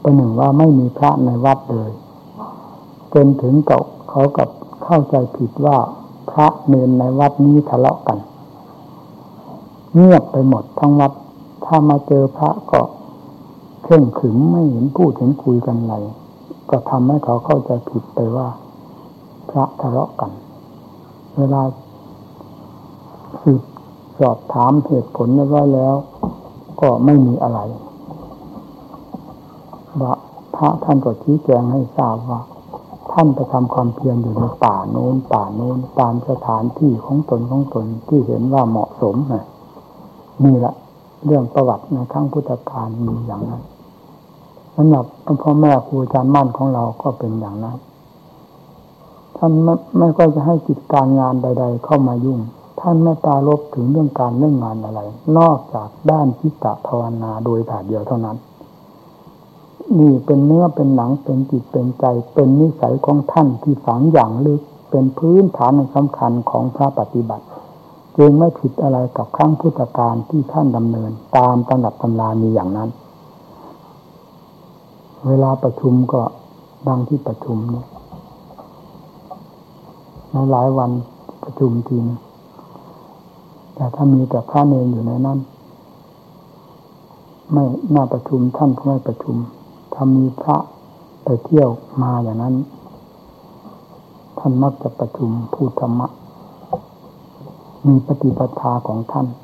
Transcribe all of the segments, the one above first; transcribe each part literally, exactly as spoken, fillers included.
ประหนึ่งว่าไม่มีพระในวัดเลยจนถึงกับเขากับเข้าใจผิดว่าพระเนรในวัดนี้ทะเลาะกันเงียบไปหมดทั้งวัดถ้ามาเจอพระก็เคร่งขรึมไม่เห็นพูดเห็นคุยกันอะไรก็ทำให้เขาเข้าใจผิดไปว่าพระทะเลาะกันเวลาสืบสอบถามเหตุผลเรียบร้อยแล้วก็ไม่มีอะไรว่าพระท่านก็ชี้แจงให้ทราบว่าท่านไปทำความเพียรอยู่ในป่าโน้นป่าโน้นตามสถานที่ของตนของตนที่เห็นว่าเหมาะสมนะนี่แหละเรื่องประวัติในครั้งพุทธกาลมีอย่างนั้นสำหรับพ่อแม่ครูอาจารย์มั่นของเราก็เป็นอย่างนั้นท่านไม่ไม่ก็จะให้กิจการงานใดๆเข้ามายุ่งท่านไม่ปรารภถึงเรื่องการเรื่องงานอะไรนอกจากด้านจิตภาวนาโดยถ่ายเดียวเท่านั้นนี่เป็นเนื้อเป็นหนังเป็นจิตเป็นใจเป็นนิสัยของท่านที่ฝังอย่างลึกเป็นพื้นฐานสำคัญของพระปฏิบัติจึงไม่ผิดอะไรกับครั้งพุทธกาลที่ท่านดำเนินตามตำรับตำรามีอย่างนั้นเวลาประชุมก็ดังที่ประชุมนี่ในหลายวันประชุมทีนึงแต่ถ้ามีแต่พระเนรอยู่ในนั้นไม่น่าประชุมท่านก็ไม่ประชุมถ้ามีพระไปเที่ยวมาอย่างนั้นท่านมักจะประชุมพูดธรรมะมีปฏิปทาของท่าน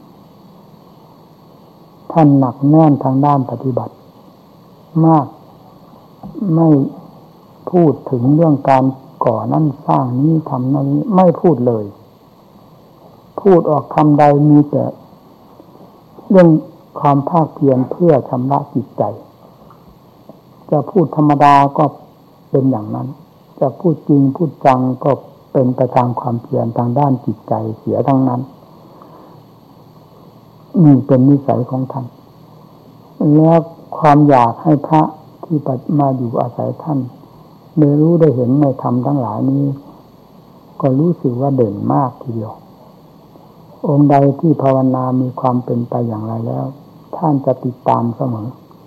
ท่านหนักแน่นทางด้านปฏิบัติมากไม่พูดถึงเรื่องการก่อนั่นสร้างนี้ทำนั้นไม่พูดเลยพูดออกคำใดมีแต่เรื่องความภาคเพียรเพื่อชำระจิตใจจะพูดธรรมดาก็เป็นอย่างนั้นจะพูดจริงพูดจังก็เป็นไปตามความเพียรทางด้านจิตใจเสียทั้งนั้นนี่เป็นนิสัยของท่านแล้วความอยากให้พระที่มาอยู่อาศัยท่านได้รู้ได้เห็นในธรรมทั้งหลายนี้ก็รู้สึกว่าเด่นมากทีเดียวองค์ใดที่ภาวนามีความเป็นไปอย่างไรแล้วท่านจะติดตามเสมอ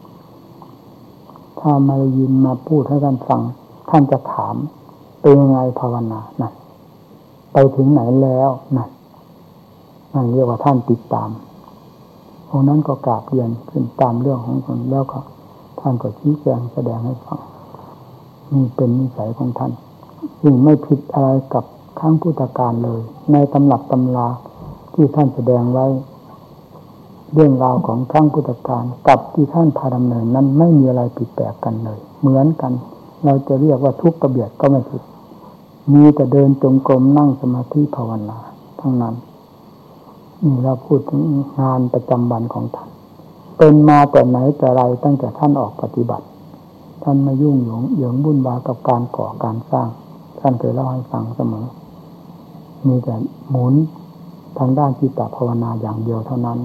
ถ้ามายินมาพูดให้ท่านฟังท่านจะถามเป็นยังไงภาวนานั่นไปถึงไหนแล้วนั่นนั่นเรียกว่าท่านติดตามองค์นั้นก็กราบเรียนขึ้นตามเรื่องของตนแล้วก็ท่านก็ชี้แจงแสดงให้ฟังนี่เป็นนิสัยของท่านซึ่งไม่ผิดอะไรกับครั้งพุทธกาลเลยในตำรับตำราที่ท่านแสดงไว้เรื่องราวของครั้งพุทธกาลกับที่ท่านพาดำเนินนั้นไม่มีอะไรผิดแปลกกันเลยเหมือนกันเราจะเรียกว่าทุกข์กระเบียดก็ไม่ผิดมีแต่เดินจงกรมนั่งสมาธิภาวนาทั้งนั้นนี่เราพูดถึงงานประจำวันของท่านเป็นมาแต่ไหนแต่ไรตั้งแต่ท่านออกปฏิบัติท่านไม่ยุ่งเหยิงเหยิงวุ่นวายกับการก่อการสร้างท่านเคยเล่าให้ฟังเสมอมีแต่หมุนทางด้านจิตตภาวนาอย่างเดียวเท่านั้น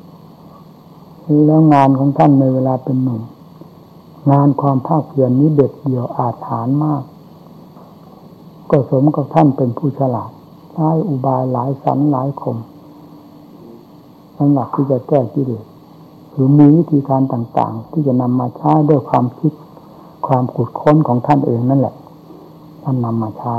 แล้วงานของท่านในเวลาเป็นหนุ่มงานความภาคเพียรนี้เด็ดเดี่ยวอาถรรพ์มากก็สมกับท่านเป็นผู้ฉลาดใช้อุบายหลายสันหลายคมสำหรับที่จะแก้กิเลสหรือมีวิธีการต่างๆที่จะนำมาใช้ด้วยความคิดความขุดค้นของท่านเองนั่นแหละท่านนำมาใช้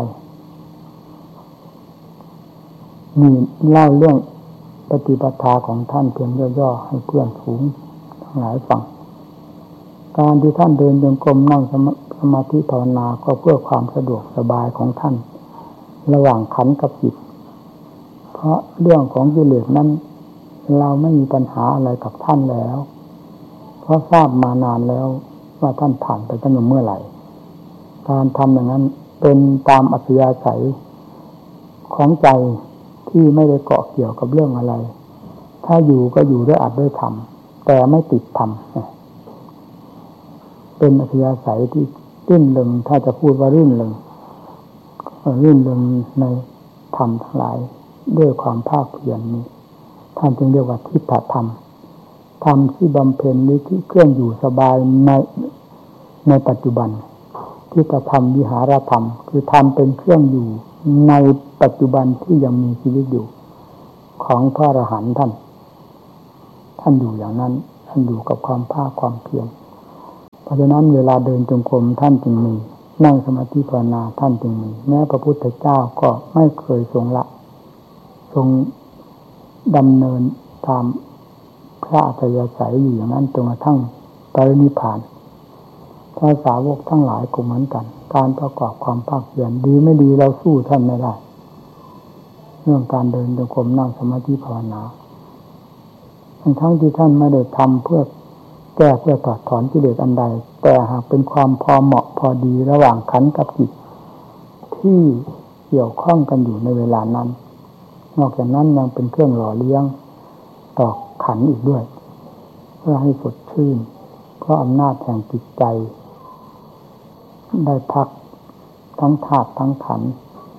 นี่เล่าเรื่องปฏิปทาของท่านเพียงย่อๆให้เพื่อนฝูงทั้งหลายฟังการที่ท่านเดินจงกรมนั่งสมาธิภาวนาก็เพื่อความสะดวกสบายของท่านระหว่างขันธ์กับจิตเพราะเรื่องของกิเลสนั้นเราไม่มีปัญหาอะไรกับท่านแล้วเพราะทราบมานานแล้วว่าท่านผ่านไปตั้งแต่เมื่อไหร่การทำอย่างนั้นเป็นตามอัธยาศัยของใจที่ไม่ได้เกาะเกี่ยวกับเรื่องอะไรถ้าอยู่ก็อยู่ด้วยอัดด้วยธรรมแต่ไม่ติดธรรมเป็นอัธยาศัยที่รื่นเริงถ้าจะพูดว่ารื่นเริงรื่นเริงในธรรมทั้งหลายด้วยความภาคเพียรนี้ท่านจึงเรียกว่าทิฏฐธรรมธรรมที่บำเพ็ญหรือที่เคลื่อนอยู่สบายในในปัจจุบันที่กระทำวิหารธรรมคือธรรมเป็นเครื่องอยู่ในปัจจุบันที่ยังมีชีวิตอยู่ของพระอรหันต์ท่านท่านอยู่อย่างนั้นท่านอยู่กับความภาคความเพียรพราะฉะนั้นเวลาเดินจงกรมท่านจึงมีนั่งสมาธิภาวนาท่านจึงมีแม้พระพุทธเจ้าก็ไม่เคยทรงละทรงดำเนินตามพระอัธยาศัยอยู่อย่างนั้นจนกระทั่งปรินิพพานพระสาวกทั้งหลายก็เหมือนกันการประกอบความภาคเพียรดีไม่ดีเราสู้ท่านไม่ได้เรื่องการเดินจงกรมนั่งสมาธิภาวนาทั้งที่ท่านไม่ได้ทำเพื่อแก้เพื่อถอดถอนกิเลสอันใดแต่หากเป็นความพอเหมาะพอดีระหว่างขันธ์กับจิตที่เกี่ยวข้องกันอยู่ในเวลานั้นนอกจากนั้นยังเป็นเครื่องหล่อเลี้ยงต่อขันธ์อีกด้วยเพื่อให้สดชื่นเพราะอำนาจแห่งจิตใจได้พักทั้งธาตุทั้งขันธ์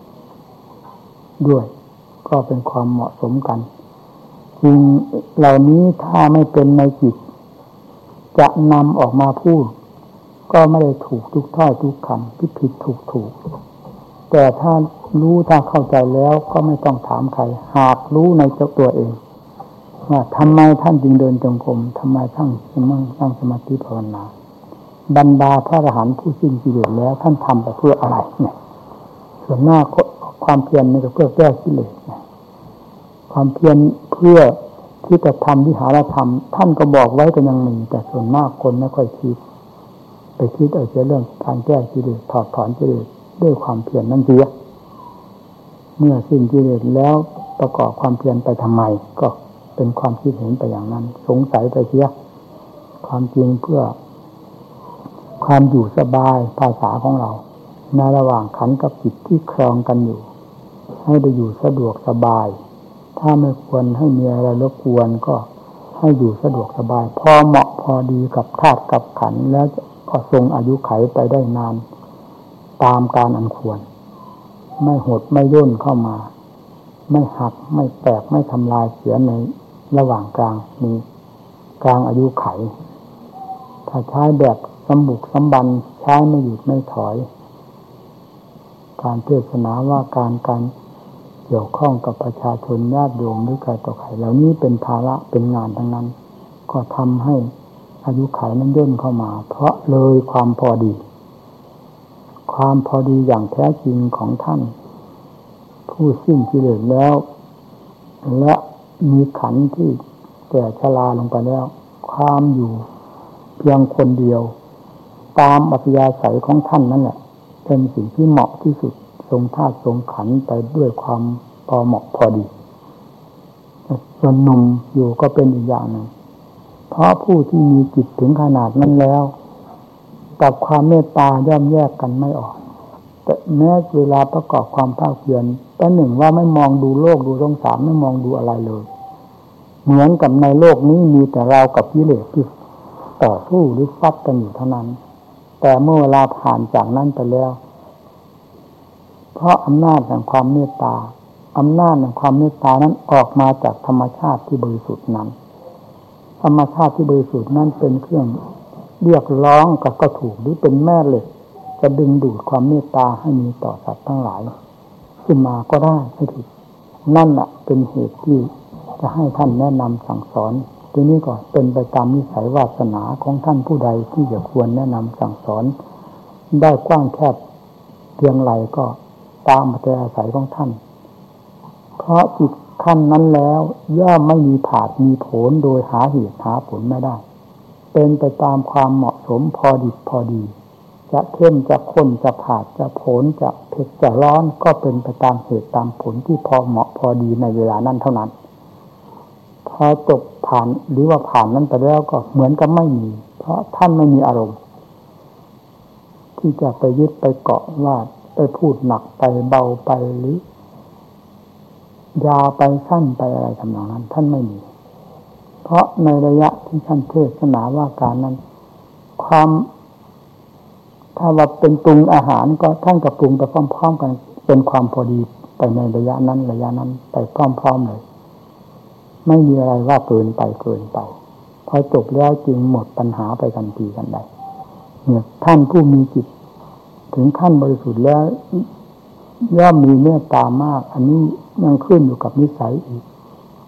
ด้วยก็เป็นความเหมาะสมกันสิ่งเหล่านี้ถ้าไม่เป็นในจิตจะนำออกมาพูดก็ไม่ได้ถูกทุกถ้อยทุกคำผิดผิดถูกถูกแต่ถ้ารู้ถ้าเข้าใจแล้วก็ไม่ต้องถามใครหากรู้ในเจ้าตัวเองว่าทำไมท่านจึงเดินจงกรมทำไมท่านจึงนั่งสมาธิภาวนาบรรดาพระอรหันต์ผู้สิ้นกิเลสแล้วท่านทำไปเพื่ออะไรเนี่ยส่วนหน้าความเพียรนี่ก็เพื่อแก้กิเลสความเพียรเพื่อที่จะทำวิหารธรรมท่านก็บอกไว้ก็ยังมีแต่ส่วนมากคนไม่ค่อยคิดไปคิดเอาแต่เรื่องการแก้กิเลสถอดถอนกิเลสด้วยความเพียรนั่นเสียเมื่อสิ้นกิเลสแล้วประกอบความเพียรไปทำไมก็เป็นความคิดเห็นไปอย่างนั้นสงสัยไปเสียความจริงเพื่อความอยู่สบายภาษาของเราในระหว่างขันธ์กับจิตที่ครองกันอยู่ให้ได้อยู่สะดวกสบายถ้าไม่ควรให้มีอะไรรบกวนก็ให้อยู่สะดวกสบายพอเหมาะพอดีกับธาตุกับขันธ์แล้วก็ทรงอายุไขไปได้นานตามการอันควรไม่หดไม่ย่นเข้ามาไม่หักไม่แตกไม่ทำลายเสียในระหว่างกลางนี้กลางอายุไขถ้าใช้แบบสมบุกสมบันใช้ไม่หยุดไม่ถอยการเทศนาว่าการการเกี่ยวข้องกับประชาชนญาติโยมหรือใครต่อใครเหล่านี้เป็นภาระเป็นงานทั้งนั้นก็ทำให้อายุขัยนั้นย่นเข้ามาเพราะเลยความพอดีความพอดีอย่างแท้จริงของท่านผู้สิ้นกิเลสแล้วและมีขันธ์ที่แก่ชราลงไปแล้วความอยู่เพียงคนเดียวตามอัธยาศัยของท่านนั่นแหละเป็นสิ่งที่เหมาะที่สุดทรงธาตุทรงขันธ์ไปด้วยความพอเหมาะพอดีส่วนหนุ่มอยู่ก็เป็นอีกอย่างหนึ่งเพราะผู้ที่มีจิตถึงขนาดนั้นแล้วกับความเมตตาย่อมแยกกันไม่ออกแต่แม้เวลาประกอบความภาคเพียรแต่หนึ่งว่าไม่มองดูโลกดูสงสารไม่มองดูอะไรเลยเหมือนกับในโลกนี้มีแต่เรากับกิเลสที่ต่อสู้หรือฟัดกันอยู่เท่านั้นแต่เมื่อเวลาผ่านจากนั้นไปแล้วเพราะอำนาจแห่งความเมตตาอำนาจแห่งความเมตตานั้นออกมาจากธรรมชาติที่บริสุทธิ์นั้นธรรมชาติที่บริสุทธิ์นั้นเป็นเครื่องเรียกร้องกับก็ถูกหรือเป็นแม่เหล็กจะดึงดูดความเมตตาให้มีต่อสัตว์ทั้งหลายขึ้นมาก็ได้ไม่ผิดนั่นแหละเป็นเหตุที่จะให้ท่านแนะนำสั่งสอนทีนี้ก็เป็นไปตามนิสัยวาสนาของท่านผู้ใดที่จะควรแนะนำสั่งสอนได้กว้างแคบเพียงไรก็ตามอัธยาศัยของท่านเพราะจิตขั้นนั้นแล้วย่อมไม่มีผาดมีโผลโดยหาเหตุหาผลไม่ได้เป็นไปตามความเหมาะสมพอดีพอดีจะเข้มจะข้นจะผาดจะโผลจะเผ็ดจะร้อนก็เป็นไปตามเหตุตามผลที่พอเหมาะพอดีในเวลานั้นเท่านั้นพอจบผ่านหรือว่าผ่านนั้นไปแล้วก็เหมือนกับไม่มีเพราะท่านไม่มีอารมณ์ที่จะไปยึดไปเกาะว่าไปพูดหนักไปเบาไปหรือยาวไปสั้นไปอะไรทำนองนั้นท่านไม่มีเพราะในระยะที่ท่านเทศนาว่าการนั้นความถ้าว่าเป็นปรุงอาหารก็ท่านกับปรุงไปพร้อมๆกันเป็นความพอดีไปในระยะนั้นระยะนั้นไปพร้อมๆเลยไม่มีอะไรว่าเกินไปเกินไปพอจบแล้วจึงหมดปัญหาไปทันทีกันใดเนี่ยท่านผู้มีจิตถึงขั้นบริสุทธิ์แล้วย่อมมีเมตตามากอันนี้ยังขึ้นอยู่กับนิสัยอีก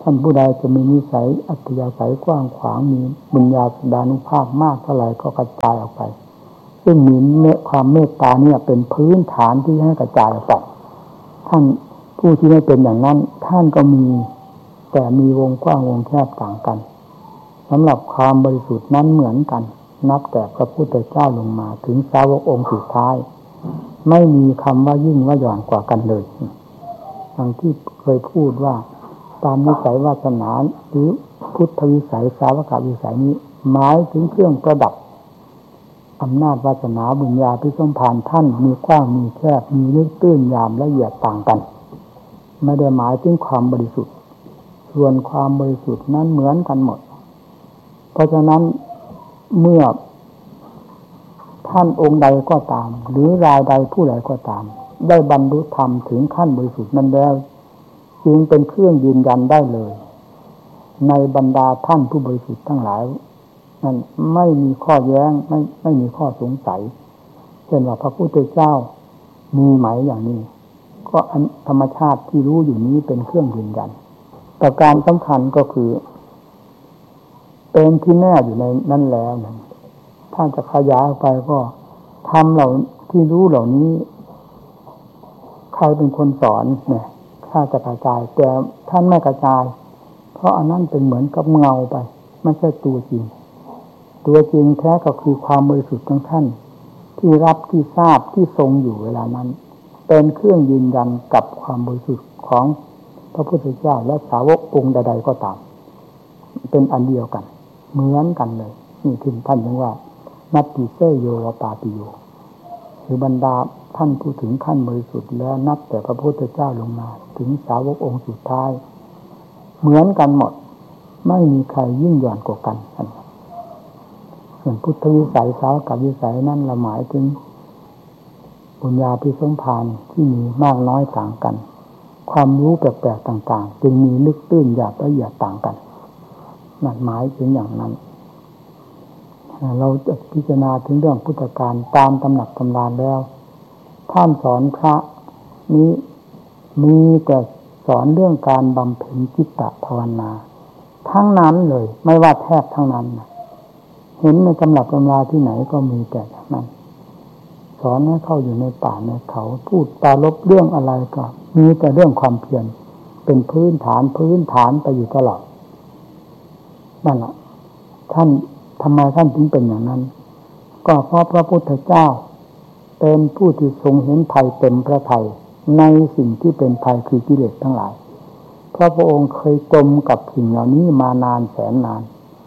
ท่านผู้ใดจะมีนิสัยอัธยาศัยกว้างขวางมีบุญญาสดานุภาพมากเท่าไหร่ก็กระจายออกไปซึ่งมีเมตความเมตตาเนี่ยเป็นพื้นฐานที่ให้กระจายออกไปท่านผู้ที่ไม่เป็นอย่างนั้นท่านก็มีแต่มีวงกว้างวงแคบต่างกันสำหรับความบริสุทธิ์นั้นเหมือนกันนับแต่พระพุทธเจ้าลงมาถึงสาวกองค์สุดท้ายไม่มีคำว่ายิ่งว่าหย่อนกว่ากันเลยอย่างที่เคยพูดว่าตามนิสัยวาสนาหรือพุทธวิสัยสาวกวิสัยนี้หมายถึงเครื่องประดับอำนาจวาสนาบุญญาภิสมภารท่านมีกว้างมีแคบมีลึกตื้นยามละเอียดต่างกันไม่ได้หมายถึงความบริสุทธิ์ส่วนความบริสุทธิ์นั้นเหมือนกันหมดเพราะฉะนั้นเมื่อท่านองค์ใดก็ตามหรือรายใดผู้ใดก็ตามได้บรรลุธรรมถึงขั้นบริสุทธิ์นั้นแล้วจึงเป็นเครื่องยืนยันได้เลยในบรรดาท่านผู้บริสุทธิ์ทั้งหลายนั้นไม่มีข้อแย้งไม่ไม่มีข้อสงสัยเช่นว่าพระพุทธเจ้ามีไหมอย่างนี้ก็ธรรมชาติที่รู้อยู่นี้เป็นเครื่องยืนยันประการสำคัญก็คือเป็นที่แน่อยู่ในนั้นแล้วนะถ้าจะขยายออกไปก็ทำเหล่าที่รู้เหล่านี้ใครเป็นคนสอนเนี่ยถ้าจะกระจายแต่ท่านไม่กระจายเพราะอันนั้นเป็นเหมือนกับเงาไปไม่ใช่ตัวจริงตัวจริงแท้ก็คือความบริสุทธิ์ของท่านที่รับที่ทราบที่ทรงอยู่เวลานั้นเป็นเครื่องยืนยันกับความบริสุทธิ์ของพระพุทธเจ้าและสาวกองค์ใดๆก็ตามเป็นอันเดียวกันเหมือนกันเลยนี่ถึงท่านถึงว่านัตติเสยโยวปาติโยคือบรรดาท่านผู้ถึงขั้นบริสุทธิ์แล้วนับแต่พระพุทธเจ้าลงมาถึงสาวกองค์สุดท้ายเหมือนกันหมดไม่มีใครยิ่งหย่อนกว่ากันส่วนพุทธวิสัยสาวกวิสัยนั่นละหมายถึงบุญญาภิสมภารที่มีมากน้อยต่างกันความรู้แปลกๆต่างๆจึงมีลึกตื้นหยาบละเอียดต่างกันนั่นหมายถึงอย่างนั้นเราจะพิจารณาถึงเรื่องพุทธการตามตำหนักตำราแล้วท่านสอนพระนี้มีแต่สอนเรื่องการบำเพ็ญจิตตภาวนาทั้งนั้นเลยไม่ว่าแทบทั้งนั้นเห็นในตำหนักตำราที่ไหนก็มีแต่นั้นสอนให้เข้าอยู่ในป่าในเขาพูดปรารภเรื่องอะไรก็มีแต่เรื่องความเพียรเป็นพื้นฐานพื้นฐานไปอยู่ตลอดนั่นแหละท่านทำไมท่านถึงเป็นอย่างนั้นก็เพราะพระพุทธเจ้าเป็นผู้ที่ทรงเห็นภัยเต็มพระทัยในสิ่งที่เป็นภัยคือกิเลสทั้งหลายเพราะพระองค์เคยจมกับสิ่งเหล่านี้มานานแสนนาน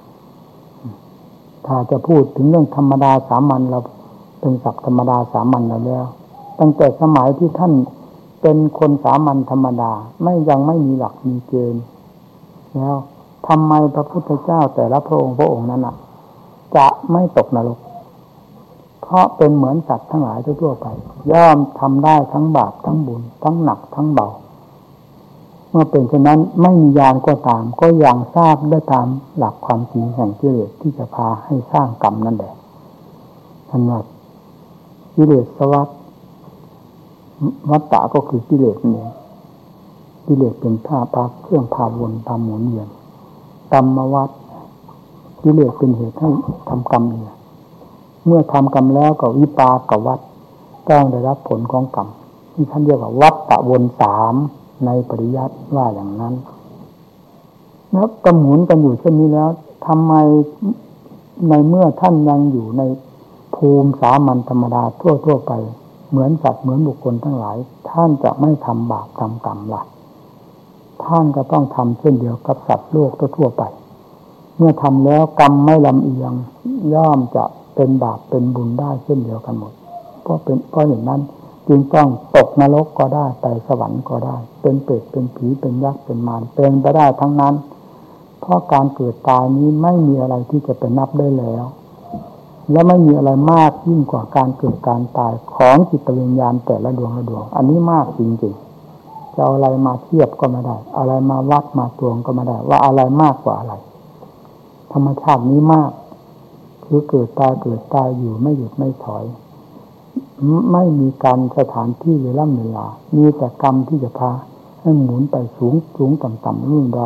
ถ้าจะพูดถึงเรื่องธรรมดาสามัญเราเป็นศัพท์ธรรมดาสามัญเราแล้วตั้งแต่สมัยที่ท่านเป็นคนสามัญธรรมดาไม่ยังไม่มีหลักมีเกณฑ์แล้วทำไมพระพุทธเจ้าแต่ละพระองค์พระองค์นั้นนะจะไม่ตกนรกเพราะเป็นเหมือนสัตว์ทั้งหลายทั่วไปย่อมทำได้ทั้งบาปทั้งบุญทั้งหนักทั้งเบาเมื่อเป็นเช่นนั้นไม่มีญาณก็ตามก็ยังทราบได้ตามหลักความจริงแห่งกิเลสที่จะพาให้สร้างกรรมนั่นแหละท่านว่ากิเลสวัฏวัฏฏะก็คือกิเลสนี่กิเลสเป็นผ้าปาเครื่องพาวนพาหมุนเวียนกรรมวัฏกิเลสเป็นเหตุให้ทำกรรมเนี่ยเมื่อทำกรรมแล้วก็วิปากวัฏต้องได้รับผลของกรรมที่ท่านเรียกว่าวัฏฏะวนสามในปริยัติว่าอย่างนั้นแล้วกำหมุนกันอยู่เช่นนี้แล้วทำไมในเมื่อท่านยังอยู่ในภูมิสามัญธรรมดาทั่วๆไปเหมือนสัตว์เหมือนบุคคลทั้งหลายท่านจะไม่ทำบาปทำกรรมล่ะท่านก็ต้องทำเช่นเดียวกับสัตว์โลกทั่วๆไปเมื่อทำแล้วกรรมไม่ลำเอียงย่อมจะเป็นบาปเป็นบุญได้เช่นเดียวกันหมดเพราะเป็นเพราะอย่างนั้นจึงต้องตกนรกก็ได้ไปสวรรค์ก็ได้เป็นเปรตเป็นผีเป็นยักษ์เป็นมารเป็นไปได้ทั้งนั้นเพราะการเกิดตายนี้ไม่มีอะไรที่จะเป็นนับได้แล้วและไม่มีอะไรมากยิ่งกว่าการเกิดการตายของจิตวิญญาณแต่ละดวงละดวงอันนี้มากจริงๆจะเอาอะไรมาเทียบก็ไม่ได้อะไรมาวัดมาตวงก็ไม่ได้ว่าอะไรมากกว่าอะไรธรรมชาตินี้มากคือเกิดตายเกิดตายอยู่ไม่หยุดไม่ถอยไม่มีการสถานที่เวลาเวลามีแต่กรรมที่จะพาให้หมุนไปสูงสูงต่ำต่ำรุ่นดอน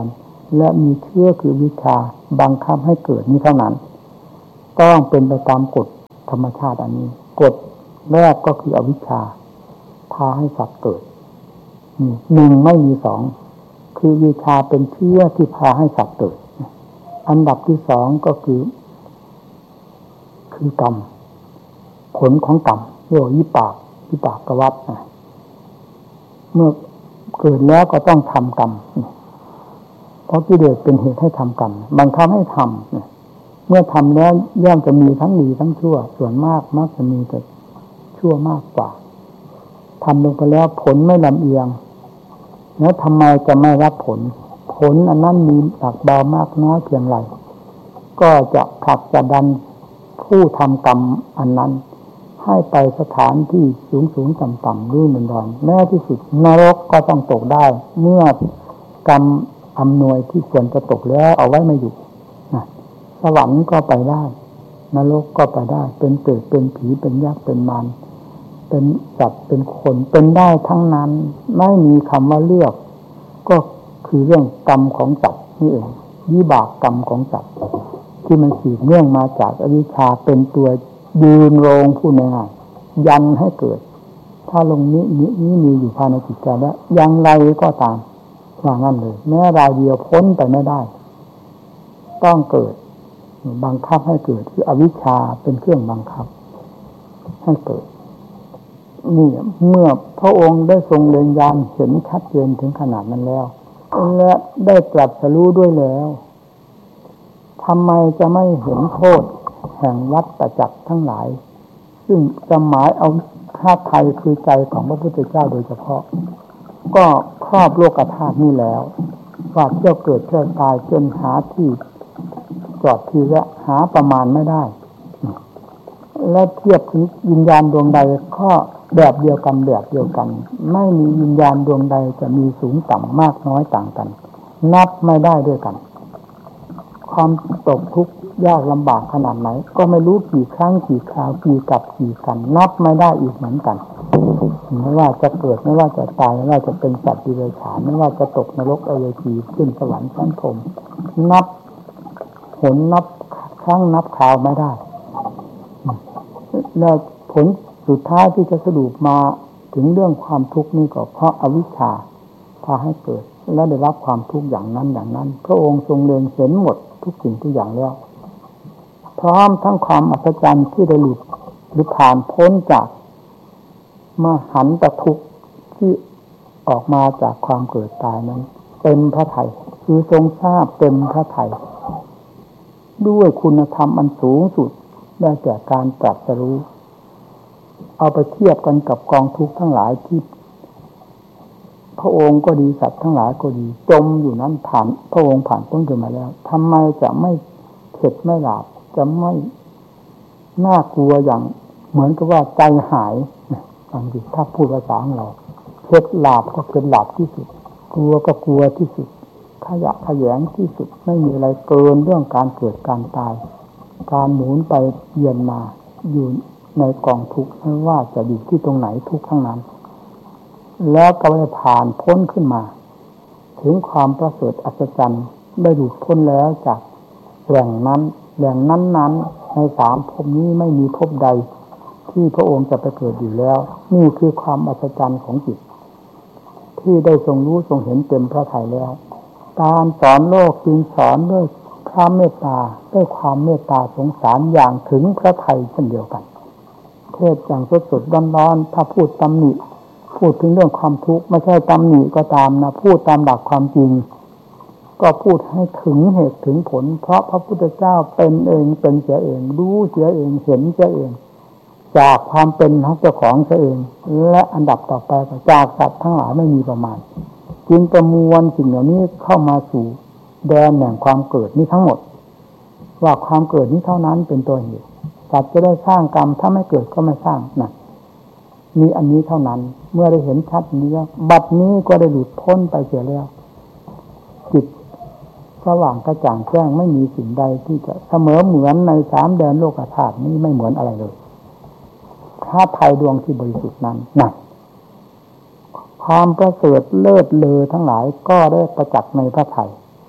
และมีเชื้อคือวิชาบังคับให้เกิดนี้เท่านั้นต้องเป็นไปตามกฎธรรมชาติอันนี้กฎแรกก็คืออวิชชาพาให้สัตว์เกิดหนึ่งไม่มีสองคือวิชาเป็นเชื้อที่พาให้สัตว์เกิดอันดับที่สองก็คือคือกรรมผลของกรรมเรียกว่าวิปากวิปากวัฏเมื่อเกิดแล้วก็ต้องทำกรรมเพราะกิเลสเป็นเหตุให้ทำกรรมบังคับให้ทำเมื่อทำแล้วย่อมจะมีทั้งดีทั้งชั่วส่วนมากมักจะมีแต่ชั่วมากกว่าทำลงไปแล้วผลไม่ลำเอียงแล้วทำไมจะไม่รับผลผลอันนั้นมีหนักเบามากน้อยเพียงไรก็จะผลักจะดันผู้ทำกรรมอันนั้นให้ไปสถานที่สูงสูงต่ำต่ำรุ่มดอนแม้ที่สุดนรกก็ต้องตกได้เมื่อกรรมอำนวยที่ควรจะตกแล้วเอาไว้ไม่อยู่นะสวรรค์ก็ไปได้นรกก็ไปได้เป็นเปรตเป็นผีเป็นยักษ์เป็นมารเป็นสัตว์เป็นคนเป็นได้ทั้งนั้นไม่มีคำว่าเลือกก็คือเรื่องกรรมของสัตว์นี่เองวิบากกรรมของสัตว์ที่มันสืบเนื่องมาจากอวิชชาเป็นตัวยืนโรงผู้ง่ายๆยันให้เกิดถ้าลงนี้นี้นี้มีอยู่ภายในจิตใจแล้วอย่างไรก็ตามว่างั้นเลยแม้รายเดียวพ้นไปไม่ได้ต้องเกิดบังคับให้เกิดคืออวิชชาเป็นเครื่องบังคับให้เกิดนี่เมื่อพระองค์ได้ทรงเล็งญาณเห็นชัดเจนถึงขนาดนั้นแล้วและได้ตรัสรู้ด้วยแล้วทำไมจะไม่เห็นโทษแห่งวัฏจักรทั้งหลายซึ่งจะหมายเอาธาตุไทยคือใจของพระพุทธเจ้าโดยเฉพาะก็ครอบโลกธาตุนี้แล้วว่าเที่ยวเกิดเที่ยวตายจนหาที่จอดที่และหาประมาณไม่ได้และเทียบถึงวิญญาณดวงใดก็แบบเดียวกันแบบเดียวกันไม่มีวิญญาณดวงใดจะมีสูงต่ำมากน้อยต่างกันนับไม่ได้ด้วยกันความตกทุกข์ยากลำบากขนาดไหนก็ไม่รู้กี่ครั้งกี่คราวกี่กับกี่กันนับไม่ได้อีกเหมือนกันไม่ว่าจะเกิดไม่ว่าจะตายไม่ว่าจะเป็นสัตว์ดิเรกชันไม่ว่าจะตกนรกอเวจีขึ้นสวรรค์ชั้นพรหมนับผลนับครั้งนับคราวไม่ได้และผลสุดท้ายที่จะสรุปมาถึงเรื่องความทุกข์นี่ก็เพราะอวิชชาพาให้เกิดและได้รับความทุกข์อย่างนั้นอย่างนั้นพระองค์ทรงเล็งเห็นหมดทุกสิ่งทุกอย่างแล้วพร้อมทั้งความอัศจรรย์ที่ได้หลุดหรือผ่านพ้นจากมหันตทุกข์ที่ออกมาจากความเกิดตายนั้นเต็มพระทัยคือทรงทราบเต็มพระทัยด้วยคุณธรรมอันสูงสุดได้แก่การตรัสรู้เอาไปเทียบกันกับกองทุกข์ทั้งหลายที่พระองค์ก็ดีสัตว์ทั้งหลายก็ดีจมอยู่นั้นผ่านพระองค์ผ่านพ้นขึ้นมาแล้วทำไมจะไม่เข็ดไม่หลาบจะไม่น่ากลัวอย่างเหมือนกับว่าใจหายฟังดิถ้าพูดภาษาของเราเข็ดหลาบก็เข็ดหลาบที่สุดกลัวก็กลัวที่สุดขยะขยงที่สุดไม่มีอะไรเกินเรื่องการเกิดการตายการหมุนไปเยือนมาอยู่ในกองทุกข์ไม่ว่าจะอยู่ที่ตรงไหนทุกข์ทั้งนั้นแล้วก็ได้ผ่านพ้นขึ้นมาถึงความประเสริฐอัศจรรย์ได้หลุดพ้นแล้วจากแหล่งนั้นแหล่งนั้นนั้นในสามภพนี้ไม่มีภพใดที่พระองค์จะไปเกิดอยู่แล้วนี่คือความอัศจรรย์ของจิตที่ได้ทรงรู้ทรงเห็นเต็มพระทัยแล้วการสอนโลกจึงสอนด้วยพระเมตตาด้วยความเมตตาสงสารอย่างถึงพระทัยเช่นเดียวกันเทศอย่างสดสดร้อนๆถ้าพูดตำหนิพูดถึงเรื่องความทุกข์ไม่ใช่ตำหนิก็ตามนะพูดตามหลักความจริงก็พูดให้ถึงเหตุถึงผลเพราะพระพุทธเจ้าเป็นเองเป็นเสียเองรู้เสียเองเห็นเสียเองจากความเป็นของเจ้าของเสียเองและอันดับต่อไปจากสัตว์ทั้งหลายไม่มีประมาณจึงประมวลสิ่งเหล่านี้เข้ามาสู่แดนแห่งความเกิดนี้ทั้งหมดว่าความเกิดนี้เท่านั้นเป็นตัวเหตุสัตว์จะได้สร้างกรรมถ้าไม่เกิดก็ไม่สร้างนะมีอันนี้เท่านั้นเมื่อได้เห็นชัดนี้บัดนี้ก็ได้หลุดพ้นไปเสียแล้วจิตสว่างกระจ่างแจ้งไม่มีสิ่งใดที่จะเสมอเหมือนในสามแดนโลกธาตุนี้ไม่เหมือนอะไรเลยธาตุไทยดวงที่บริสุทธิ์นั้นนั่นความประเสริฐเลิศเลอทั้งหลายก็ได้ประจักษ์ในพระทัย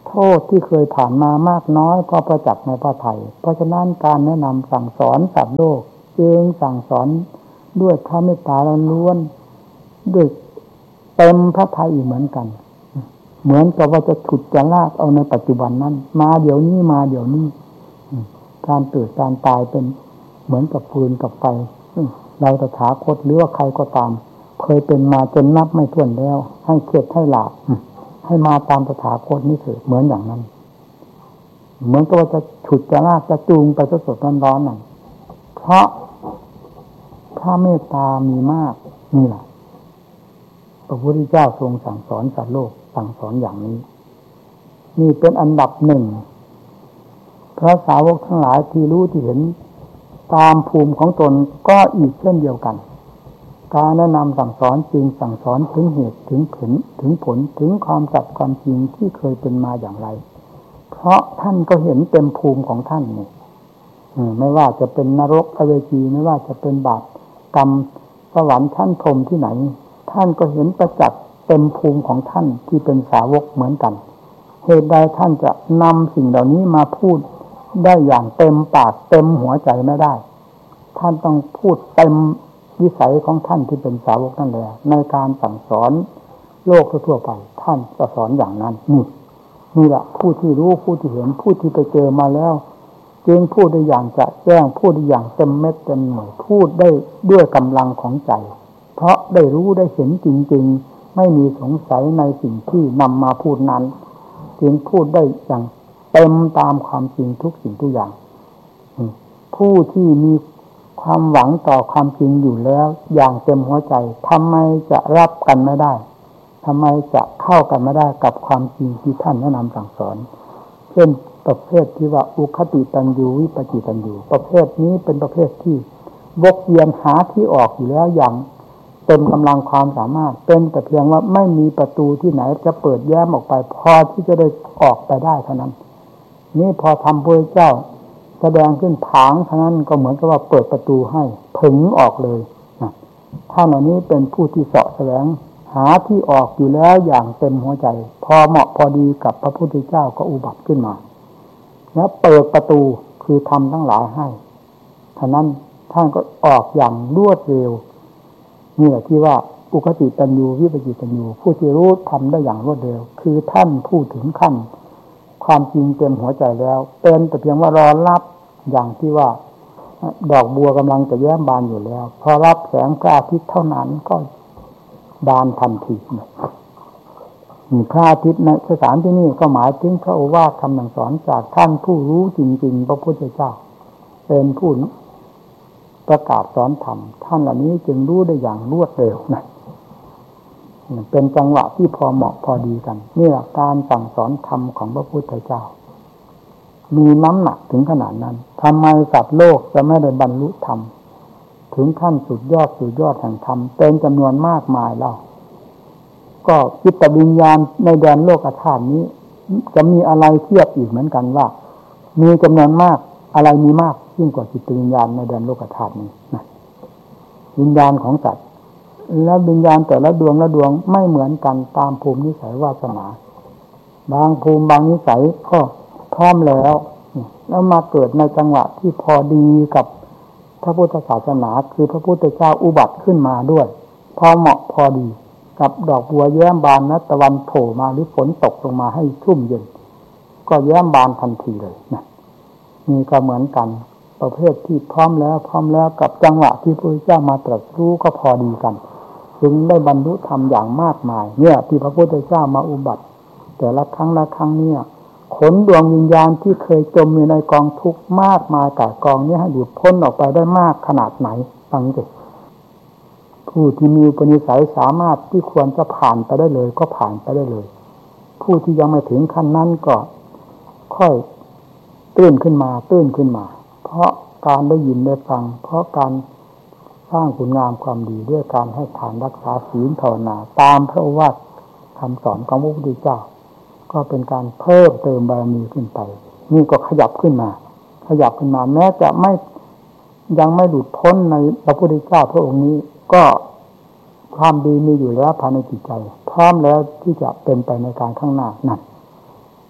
โทษที่เคยผ่านมามากน้อยก็ประจักษ์ในพระทัยเพราะฉะนั้นการแนะนำสั่งสอนสัตว์โลกจึงสั่งสอนด้วยพระเมตตาล้วนด้วยเต็มพระทัยอีกเหมือนกันเหมือนกับว่าจะฉุดจะลากเอาในปัจจุบันนั้นมาเดี๋ยวนี้มาเดี๋ยวนี้การเกิดการตายเป็นเหมือนกับฟืนกับไฟเราตถาคตหรือว่าใครก็ตามเคยเป็นมาจนนับไม่ถ้วนแล้วให้เข็ดให้หลาบให้มาตามตถาคตนี้เถิดเหมือนอย่างนั้นเหมือนกับว่าจะฉุดจะลากจะจูงไปสดๆร้อนๆนั่นเพราะพระเมตตามีมากนี่แหละพระพุทธเจ้าทรงสั่งสอนสัตว์โลกสั่งสอนอย่างนี้นี่เป็นอันดับหนึ่งพระสาวกทั้งหลายที่รู้ที่เห็นตามภูมิของตนก็อีกเช่นเดียวกันการแนะนำสั่งสอนจริงสั่งสอนถึงเหตุถึงผลถึงผลถึงความจัดความจริงที่เคยเป็นมาอย่างไรเพราะท่านก็เห็นเต็มภูมิของท่านนี่ไม่ว่าจะเป็นนรกอเวจีไม่ว่าจะเป็นบาปกรรมสวรรค์ชั้นพรหมที่ไหนท่านก็เห็นประจักษ์เต็มภูมิของท่านที่เป็นสาวกเหมือนกันเหตุใดท่านจะนำสิ่งเหล่านี้มาพูดได้อย่างเต็มปากเต็มหัวใจไม่ได้ท่านต้องพูดเต็มวิสัยของท่านที่เป็นสาวกนั่นแหละในการสั่งสอนโลกทั่วไปท่านจะสอนอย่างนั้นนี่นี่แหละผู้ที่รู้ผู้ที่เห็นผู้ที่ไปเจอมาแล้วจึงพูดได้อย่างจะแจ้งพูดได้อย่างเต็มเม็ดเต็มหน่วยพูดได้ด้วยกำลังของใจเพราะได้รู้ได้เห็นจริงๆไม่มีสงสัยในสิ่งที่นำมาพูดนั้นจึงพูดได้อย่างเต็มตามความจริงทุกสิ่งทุกอย่างผู้ที่มีความหวังต่อความจริงอยู่แล้วอย่างเต็มหัวใจทำไมจะรับกันไม่ได้ทำไมจะเข้ากันไม่ได้กับความจริงที่ท่านแนะนำสั่งสอนเช่นประเภทที่ว่าอุคติตันยูวิปจิตันยูประเภทนี้เป็นประเภทที่วกเวียนหาที่ออกอยู่แล้วอย่างเต็มกำลังความสามารถเป็นแต่เพียงว่าไม่มีประตูที่ไหนจะเปิดแย้มออกไปพอที่จะได้ออกไปได้เท่านั้นนี่พอทำพระเจ้าแสดงขึ้นผางเท่านั้นก็เหมือนกับว่าเปิดประตูให้ผึ่งออกเลยนะท่านเหล่านี้เป็นผู้ที่เสาะแสวงหาที่ออกอยู่แล้วอย่างเต็มหัวใจพอเหมาะพอดีกับพระพุทธเจ้าก็อุบัติขึ้นมาแล้วเปิดประตูคือทำทั้งหลายให้ท่านั้นท่านก็ออกอย่างรวดเร็วนี่แหละที่ว่าอุคติตันยูวิปจิตันยูผู้ที่รู้ทำได้อย่างรวดเร็วคือท่านพูดถึงขั้นความจริงเต็มหัวใจแล้วเป็นแต่เพียงว่ารอรับอย่างที่ว่าดอกบัวกำลังจะแย้มบานอยู่แล้วพอรับแสงพระอาทิตย์เท่านั้นก็บานทันทีนี่พระอาทิตย์ในสถานที่นี้ก็หมายถึงพระโอวาทคำสั่งสอนจากท่านผู้รู้จริงๆพระพุทธเจ้าเป็นผู้ประกาศสอนธรรมท่านเหล่านี้จึงรู้ได้อย่างรวดเร็วนะเป็นจังหวะที่พอเหมาะพอดีกันนี่แหละการสั่งสอนธรรมของพระพุทธเจ้ามีน้ำหนักถึงขนาดนั้นทำไมสัตว์โลกจะไม่ได้บรรลุธรรมถึงขั้นสุดยอดสุดยอดแห่งธรรมเป็นจำนวนมากมายแล้วก็จิตวิญญาณในแดนโลกธาตุนี้จะมีอะไรเทียบอีกเหมือนกันว่ามีจำนวนมากอะไรมีมากยิ่งกว่าจิตวิญญาณในแดนโลกธาตุนี้นะวิญญาณของสัตว์และวิญญาณแต่ละดวงละดวงไม่เหมือนกันตามภูมินิสัยวาสนาบางภูมิบางนิสัยก็พร้อมแล้วแล้วมาเกิดในจังหวะที่พอดีกับพระพุทธศาสนาคือพระพุทธเจ้าอุบัติขึ้นมาด้วยพอเหมาะพอดีกับดอกบัวแย้มบานนะตะวันโผล่มาหรือฝนตกลงมาให้ชุ่มเย็นก็แย้มบานทันทีเลยนะนี่ก็เหมือนกันประเภทที่พร้อมแล้วพร้อมแล้วกับจังหวะที่พระพุทธเจ้ามาตรัสรู้ก็พอดีกันจึงได้บรรลุธรรมอย่างมากมายเนี่ยที่พระพุทธเจ้ามาอุบัติแต่ละครั้งละครั้งเนี่ยขนดวงวิญญาณที่เคยจมอยู่ในกองทุกข์มากมายแต่กองนี้ให้หลุดพ้นออกไปได้มากขนาดไหนฟังดิผู้ที่มีอุปนิสัยสามารถที่ควรจะผ่านไปได้เลยก็ผ่านไปได้เลยผู้ที่ยังไม่ถึงขั้นนั้นก็ค่อยตื้นขึ้นมาตื้นขึ้นมาเพราะการได้ยินได้ฟังเพราะการสร้างคุณงามความดีด้วยการให้ทานรักษาศีลภาวนาตามพระโอวาทคำสอนของพระพุทธเจ้าก็เป็นการเพิ่มเติมบารมีขึ้นไปนี่ก็ขยับขึ้นมาขยับขึ้นมาแม้จะไม่ยังไม่หลุดพ้นในพระพุทธเจ้าพระองค์นี้ก็ความดีมีอยู่แล้วภายในจิตใจพร้อมแล้วที่จะเป็นไปในการข้างหน้านั่น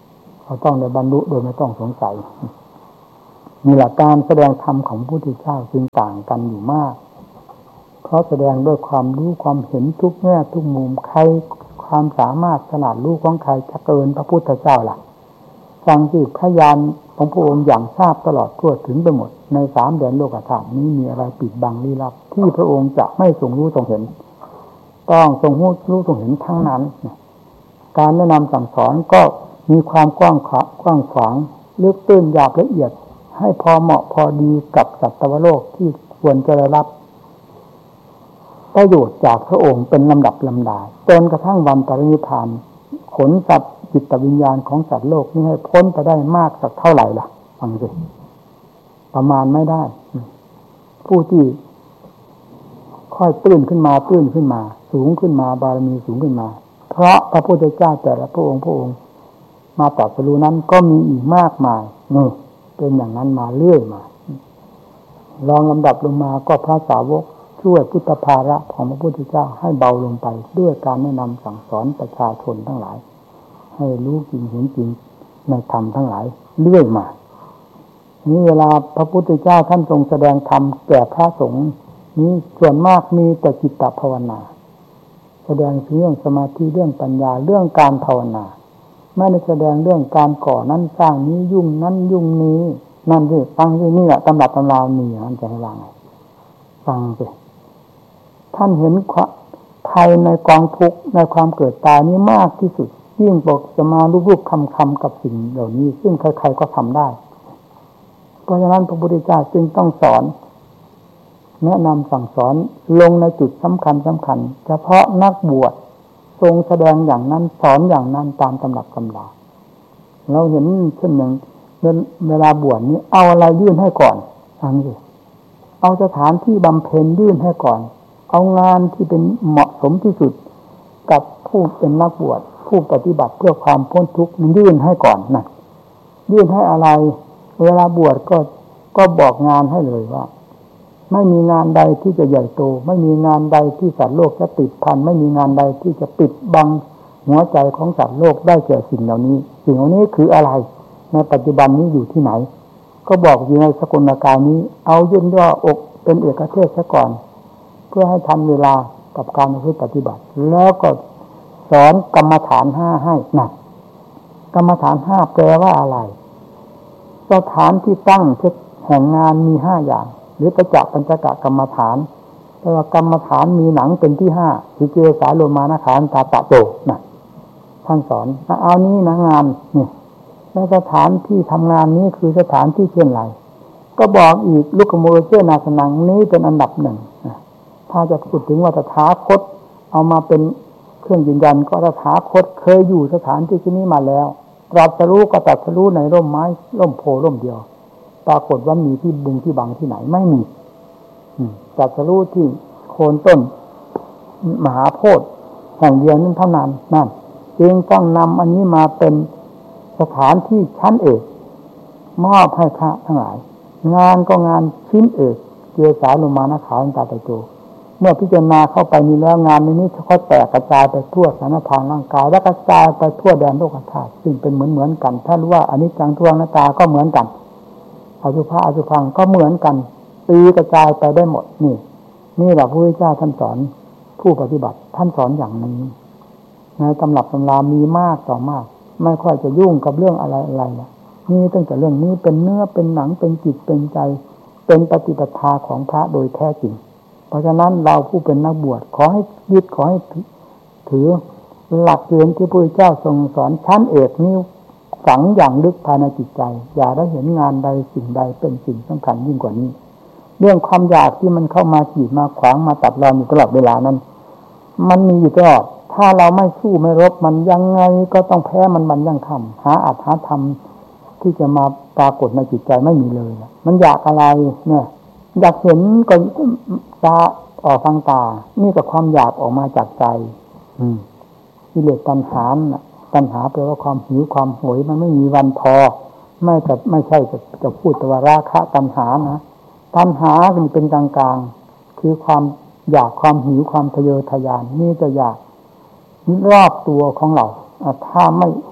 เราต้องได้บรรลุโดยไม่ต้องสงสัยนี่แหละการแสดงธรรมของพระพุทธเจ้าจึงต่างกันอยู่มากเพราะแสดงด้วยความรู้ความเห็นทุกแง่ทุกมุมใครความสามารถขนาดรู้ของใครจะเกินพระพุทธเจ้าล่ะฟังสิพยานของพระองค์อย่างทราบตลอดทั่วถึงไปหมดในสามแดนโลกธาตุนี้มีอะไรปิดบังลี้ลับที่พระองค์จะไม่ทรงรู้ทรงเห็นต้องทรงรู้ทรงเห็นทั้งนั้นการแนะนำสั่งสอนก็มีความกว้างขวางกว้างขวางลึกตื้นหยาบละเอียดให้พอเหมาะพอดีกับสัตวโลกที่ควรจะได้รับประโยชน์จากพระองค์เป็นลำดับลำดาจนกระทั่งวันปรินิพพานขนสัตว์จิตวิญญาณของสัตว์โลกนี้ให้พ้นไปได้มากสักเท่าไหร่ล่ะฟังสิประมาณไม่ได้ผู้ที่ค่อยตื้นขึ้นมาตื้นขึ้นมาสูงขึ้นมาบารมีสูงขึ้นมาเพราะพระพุทธเจ้าแต่ละพระองค์พระองค์มาตรัสรู้นั้นก็มีอีกมากมายนี่เป็นอย่างนั้นมาเรื่อยมาลองลำดับลงมาก็พระสาวกช่วยพุทธภาระของพระพุทธเจ้าให้เบาลงไปด้วยการแนะนำสั่งสอนประชาชนทั้งหลายให้รู้จริงเห็นจริงในธรรมทั้งหลายเรื่อยมานี่เวลาพระพุทธเจ้าท่านทรงแสดงธรรมแก่พระสงฆ์นี้ส่วนมากมีแต่จิตภาวนาแสดงเรื่องสมาธิเรื่องปัญญาเรื่องการภาวนาไม่ได้แสดงเรื่องการก่อนั้นสร้างนี้ยุ่งนั้นยุ่งนี้นั่นสิฟังสินี่แหละตำรับตำรามีนั่นจะให้วางไงฟังสิท่านเห็นภัยในกองทุกข์ในความเกิดตายนี้มากที่สุดยิ่งบอกจะมารูปๆคำๆกับสิ่งเหล่านี้ซึ่งใครๆก็ทำได้เพราะฉะนั้นพระพุทธเจ้าจึงต้องสอนแนะนำสั่งสอนลงในจุดสำคัญสำคัญเฉพาะนักบวชทรงแสดงอย่างนั้นสอนอย่างนั้นตามตำรับตำราเราเห็นเช่นอย่างเวลาบวชนี้เอาอะไรยื่นให้ก่อนฟังสิเอาสถานที่บำเพ็ญยื่นให้ก่อนเอางานที่เป็นเหมาะสมที่สุดกับผู้เป็นนักบวชผู้ปฏิบัติเพื่อความพ้นทุกข์มันยื่นให้ก่อนนะยื่นให้อะไรเวลาบวชก็ก็บอกงานให้เลยว่าไม่มีงานใดที่จะใหญ่โตไม่มีงานใดที่สัตว์โลกจะติดพันไม่มีงานใดที่จะปิดบังหัวใจของสัตว์โลกได้แก่สิ่งเหล่านี้สิ่งเหล่านี้คืออะไรในปัจจุบันนี้อยู่ที่ไหนก็บอกอยู่ในสกุลกายนี้เอาย่นย่ออกเป็นเอกเทศซะก่อนเพื่อให้ทันเวลากับการปฏิบัติแล้วก็สอนกรรมฐานห้าให้หนักกรรมฐานห้าแปลว่าอะไรสถานที่ตั้งแห่งงานมีห้าอย่างหรือประจักษ์ปัญจกะกรรมฐานแต่ว่ากรรมฐานมีหนังเป็นที่ห้าคือเจสาโลมานะขานตาตะโตนะท่านสอนเอานี้นะงานนี่แล้วสถานที่ทำงานนี้คือสถานที่เช่นไรก็บอกอีกลุกโมเจนาสนังนี้เป็นอันดับหนึ่งถ้าจะพูดถึงว่าตถาคตเอามาเป็นเครื่องยืนยันก็ตถาคตเคยอยู่สถานที่ที่นี้มาแล้วตรัสรู้ก็ตรัสรู้ในร่มไม้ร่มโพร่มเดียวปรากฏว่ามีที่บุงที่บังที่ไหนไม่มีตรัสรู้ที่โคนต้นมหาโพธิ์แห่งเดียวนั้นเท่านั้นนั่นจึงต้องนำอันนี้มาเป็นสถานที่ชั้นเอกมอบให้พระทั้งหลายงานก็งานชิ้นเอกเจสาโลมานะขานตาตะโตเมื่อพิจารณาเข้าไปนี้แล้วงานนี้ค่อยแตกกระจายไปทั่วสารพางร่างกายและกระจายไปทั่วแดนโลกธาตุซึ่งเป็นเหมือนเหมือนกันถ้ารู้ว่าอนิจจังทุกขังอนัตตาก็เหมือนกันอสุภะอสุภังก็เหมือนกันตีกระจายไปได้หมดนี่นี่แหละพระพุทธเจ้าท่านสอนผู้ปฏิบัติท่านสอนอย่างนี้ในตำรับตำรามีมากต่อมากไม่ค่อยจะยุ่งกับเรื่องอะไรอะไรนะนี่ตั้งแต่เรื่องนี้เป็นเนื้อเป็นหนังเป็นจิตเป็นใจเป็นปฏิปทาของพระโดยแท้จริงเพราะฉะนั้นเราผู้เป็นนักบวชขอให้ยึดขอให้ถือหลักเกณฑ์ที่พระพุทธเจ้าทรงสอนชั้นเอกนี้ฝังอย่างลึกภายในจิตใจอย่าได้เห็นงานใดสิ่งใดเป็นสิ่งสำคัญยิ่งกว่านี้เรื่องความอยากที่มันเข้ามาขีดมาขวางมาตัดรอนอยู่ตลอดเวลานั้นมันมีอยู่ตลอดถ้าเราไม่สู้ไม่รบมันยังไงก็ต้องแพ้มันมันยังทำหาอัตถาธรรมที่จะมาปรากฏในจิตใจไม่มีเลยมันอยากอะไรเนี่ยอยากเห็นก็ตาออกทางตานี่ก็ความอยากออกมาจากใจอืมกิเลสตัณหาตัณหาแปลว่าความหิวความโหยมันไม่มีวันพอไม่แต่ไม่ใช่จะจะพูดแต่ว่าราคะตัณหานะตัณหาเป็นกลางๆคือความอยากความหิวความทะเยอทะยานนี่จะอยากรอบตัวของเราถ้าไม่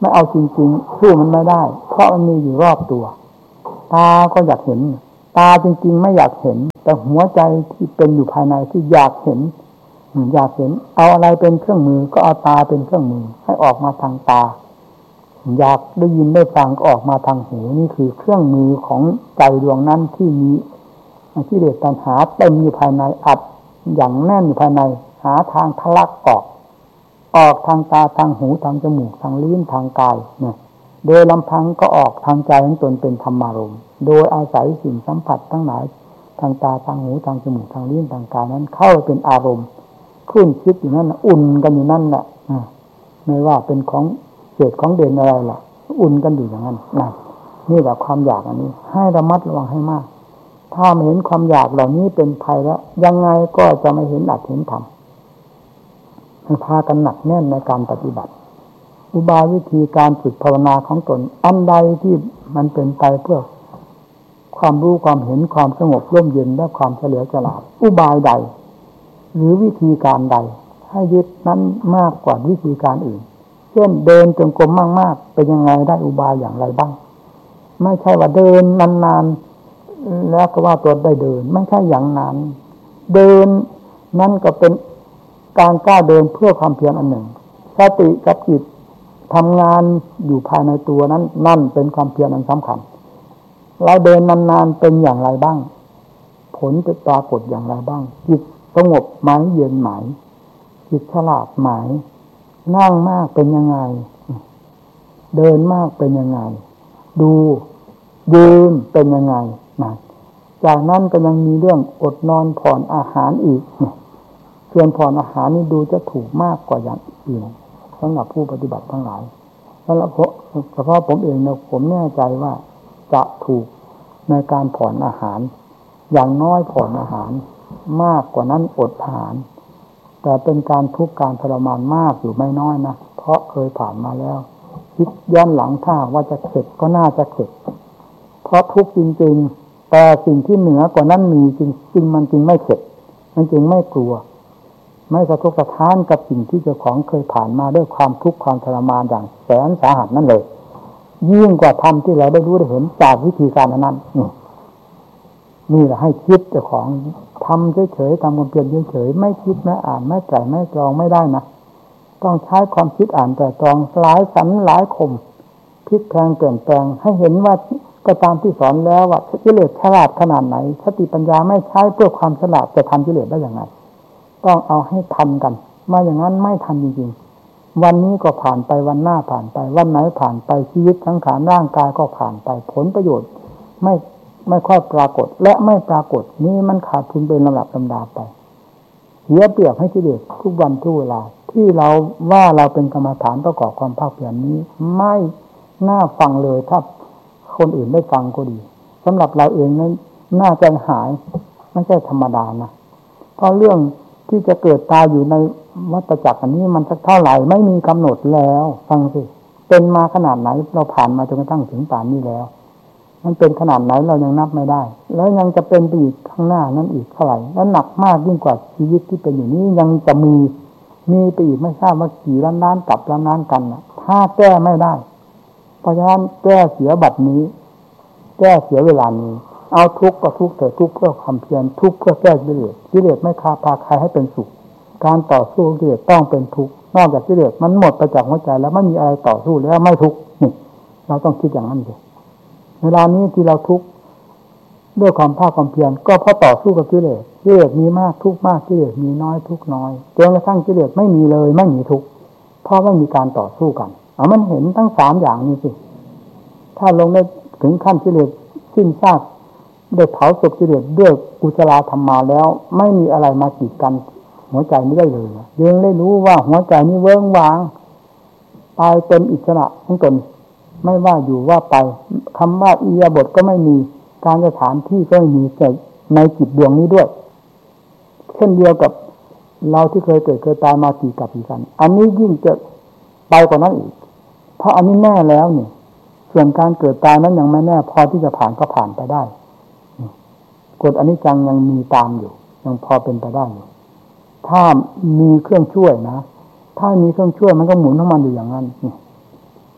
ไม่เอาจริงๆสู้มันไม่ได้เพราะมันมีอยู่รอบตัวตาก็อยากเห็นตาจริงๆไม่อยากเห็นแต่หัวใจที่เป็นอยู่ภายในที่อยากเห็นอยากเห็นเอาอะไรเป็นเครื่องมือก็เอาตาเป็นเครื่องมือให้ออกมาทางตาอยากได้ยินได้ฟังก็ออกมาทางหูนี่คือเครื่องมือของใจดวงนั้นที่มีกิเลสตัณหาเต็มอยู่ภายในอัดอย่างแน่นอยู่ภายในหาทางทะลักออกออกทางตาทางหูทางจมูกทางลิ้นทางกายเนี่ยโดยลำพังก็ออกทางใจของตนเป็นธรรมารมณ์โดยอาศัยสิ่งสัมผัสทั้งหลายทางตาทางหูทางจมูกทางลิ้นทางกายนั้นเข้าเป็นอารมณ์คุ้นคิดอยู่นั่นอุ่นกันอยู่นั่นแหละไม่ว่าเป็นของเศษของเด่นอะไรล่ะอุ่นกันอยู่อย่างนั้นนั่นนี่แหละความอยากอันนี้ให้ระมัดระวังให้มากถ้าไม่เห็นความอยากเหล่านี้เป็นภัยแล้วยังไงก็จะไม่เห็นอัตเห็นธรรมให้พากันหนักแน่นในการปฏิบัติอุบายวิธีการฝึกภาวนาของตนอันใดที่มันเป็นไปเพื่อความรู้ความเห็นความสงบร่มเย็นและความเฉลียวฉลาดอุบายใดหรือวิธีการใดให้ยึดนั้นมากกว่าวิธีการอื่นเช่นเดินจงกรมมากๆเป็นยังไงได้อุบายอย่างไรบ้างไม่ใช่ว่าเดินนานๆแล้วก็ว่าตัวได้เดินไม่ใช่อย่างนั้นเดินนั่นก็เป็นการกล้าเดินเพื่อความเพียรอันหนึ่งสติกับจิตทำงานอยู่ภายในตัวนั้นนั่นเป็นความเพียรอันสำคัญเราเดินนานๆเป็นอย่างไรบ้างผลจะปรากฏอย่างไรบ้างจิตสงบไหมเย็นไหมจิตฉลาดไหมนั่งมากเป็นยังไงเดินมากเป็นยังไงดูยืนเป็นยังไงนะจากนั้นก็ยังมีเรื่องอดนอนผ่อนอาหารอีกส่วนผ่อนอาหารนี่ดูจะถูกมากกว่าอย่างอื่นสำหรับผู้ปฏิบัติทั้งหลายแล้วเฉพาะผมเองเนี่ยผมแน่ใจว่าจะถูกในการผ่อนอาหารอย่างน้อยผ่อนอาหารมากกว่านั้นอดอาหารแต่เป็นการทุกข์การทรมานมากอยู่ไม่น้อยนะเพราะเคยผ่านมาแล้วคิดย้อนหลังถ้าว่าจะเข็ดก็น่าจะเข็ดเพราะทุกข์จริงๆแต่สิ่งที่เหนือกว่านั้นมีจริงจริงมันจริงไม่เข็ดมันจริงไม่กลัวไม่สะทกสะท้านกับสิ่งที่เจ้าของเคยผ่านมาด้วยความทุกข์ความทรมานอย่างแสนสาหัสนั่นเลยยิ่งกว่าธรรมที่เราได้รู้ได้เห็นจากวิธีการนั้นนี่นี่แหละให้คิดเจ้าของทำเฉยๆทำความเพียรเฉยๆไม่คิดไม่อ่านไม่ไตร่ไม่ตรองไม่ได้นะต้องใช้ความคิดอ่านไตร่ตรองหลายสันหลายคมพลิกแพลงเปลี่ยนแปลงให้เห็นว่าก็ตามที่สอนแล้วว่ากิเลสฉลาดขนาดไหนสติปัญญาไม่ใช้เพื่อความฉลาดจะทำกิเลสได้อย่างไรต้องเอาให้ทันกันมาอย่างนั้นไม่ทันจริงๆวันนี้ก็ผ่านไปวันหน้าผ่านไปวันไหนผ่านไปชีวิตสังขารร่างกายก็ผ่านไปผลประโยชน์ไม่ไม่ค่อยปรากฏและไม่ปรากฏนี่มันขาดทุนเป็นลำดับลำดาไปเสียเปรียบให้กิเลสทุกวันทุกเวลาที่เราว่าเราเป็นกรรมฐานประกอบความภาคเพียรนี้ไม่น่าฟังเลยถ้าคนอื่นได้ฟังก็ดีสำหรับเราเองนั้นน่าใจหายไม่ใช่ธรรมดานะเพราะเรื่องที่จะเกิดตายอยู่ในวัฏจักรอันนี้มันสักเท่าไหร่ไม่มีกำหนดแล้วฟังสิเป็นมาขนาดไหนเราผ่านมาจนกระทั่งถึงป่านนี้แล้วมันเป็นขนาดไหนเรายังนับไม่ได้แล้วยังจะเป็นไปอีกข้างหน้านั้นอีกเท่าไหร่และหนักมากยิ่งกว่าชีวิตที่เป็นอยู่นี้ยังจะมีมีไปอีกไม่ทราบว่ากี่ล้านล้านกับล้านล้านกันนะถ้าแก้ไม่ได้เพราะฉะนั้นแก้เสียบัดนี้แก้เสียเวลานี้เอาทุกข์ก็ทุกข์แต่ทุกข์เพื่อความเพียรทุกข์เพื่อแก้กิเลสกิเลสไม่พาพาใครให้เป็นสุขการต่อสู้กิเลสต้องเป็นทุกข์นอกจากกิเลสมันหมดไปจากหัวใจแล้วไม่มีอะไรต่อสู้แล้วไม่ทุกข์นี่เราต้องคิดอย่างนั้นเลยเวลานี้ที่เราทุกข์ด้วยความภาคความเพียรก็เพราะต่อสู้กับกิเลสกิเลสมีมากทุกข์มากกิเลสมีน้อยทุกข์น้อยจนกระทั่งกิเลสไม่มีเลยไม่มีทุกข์เพราะไม่มีการต่อสู้กันเอามันเห็นทั้งสามอย่างนี้สิถ้าลงได้ถึงขั้นกิเลสสิ้นซากได้เผาศพกิเลสด้วยกุศลธรรมมาแล้วไม่มีอะไรมากีดกันหัวใจนี้ได้เลยยังได้รู้ว่าหัวใจนี้เวิ้งว้างตายเป็นอิสระของตนไม่ว่าอยู่ว่าไปคำว่าอิริยาบถก็ไม่มีการสถานที่ก็ไม่มีแต่ในจิตดวงนี้ด้วยเช่นเดียวกับเราที่เคยเกิดเคยตายมากี่กับกี่กันอันนี้ยิ่งจะไปกว่านั้นอีกเพราะอันนี้แน่แล้วนี่ส่วนการเกิดตายนั้นยังไม่แน่พอที่จะผ่านก็ผ่านไปได้กฎอนิจจังยังมีตามอยู่ยังพอเป็นไปได้อยู่ถ้ามีเครื่องช่วยนะถ้ามีเครื่องช่วยมันก็หมุนของมันอยู่อย่างนั้น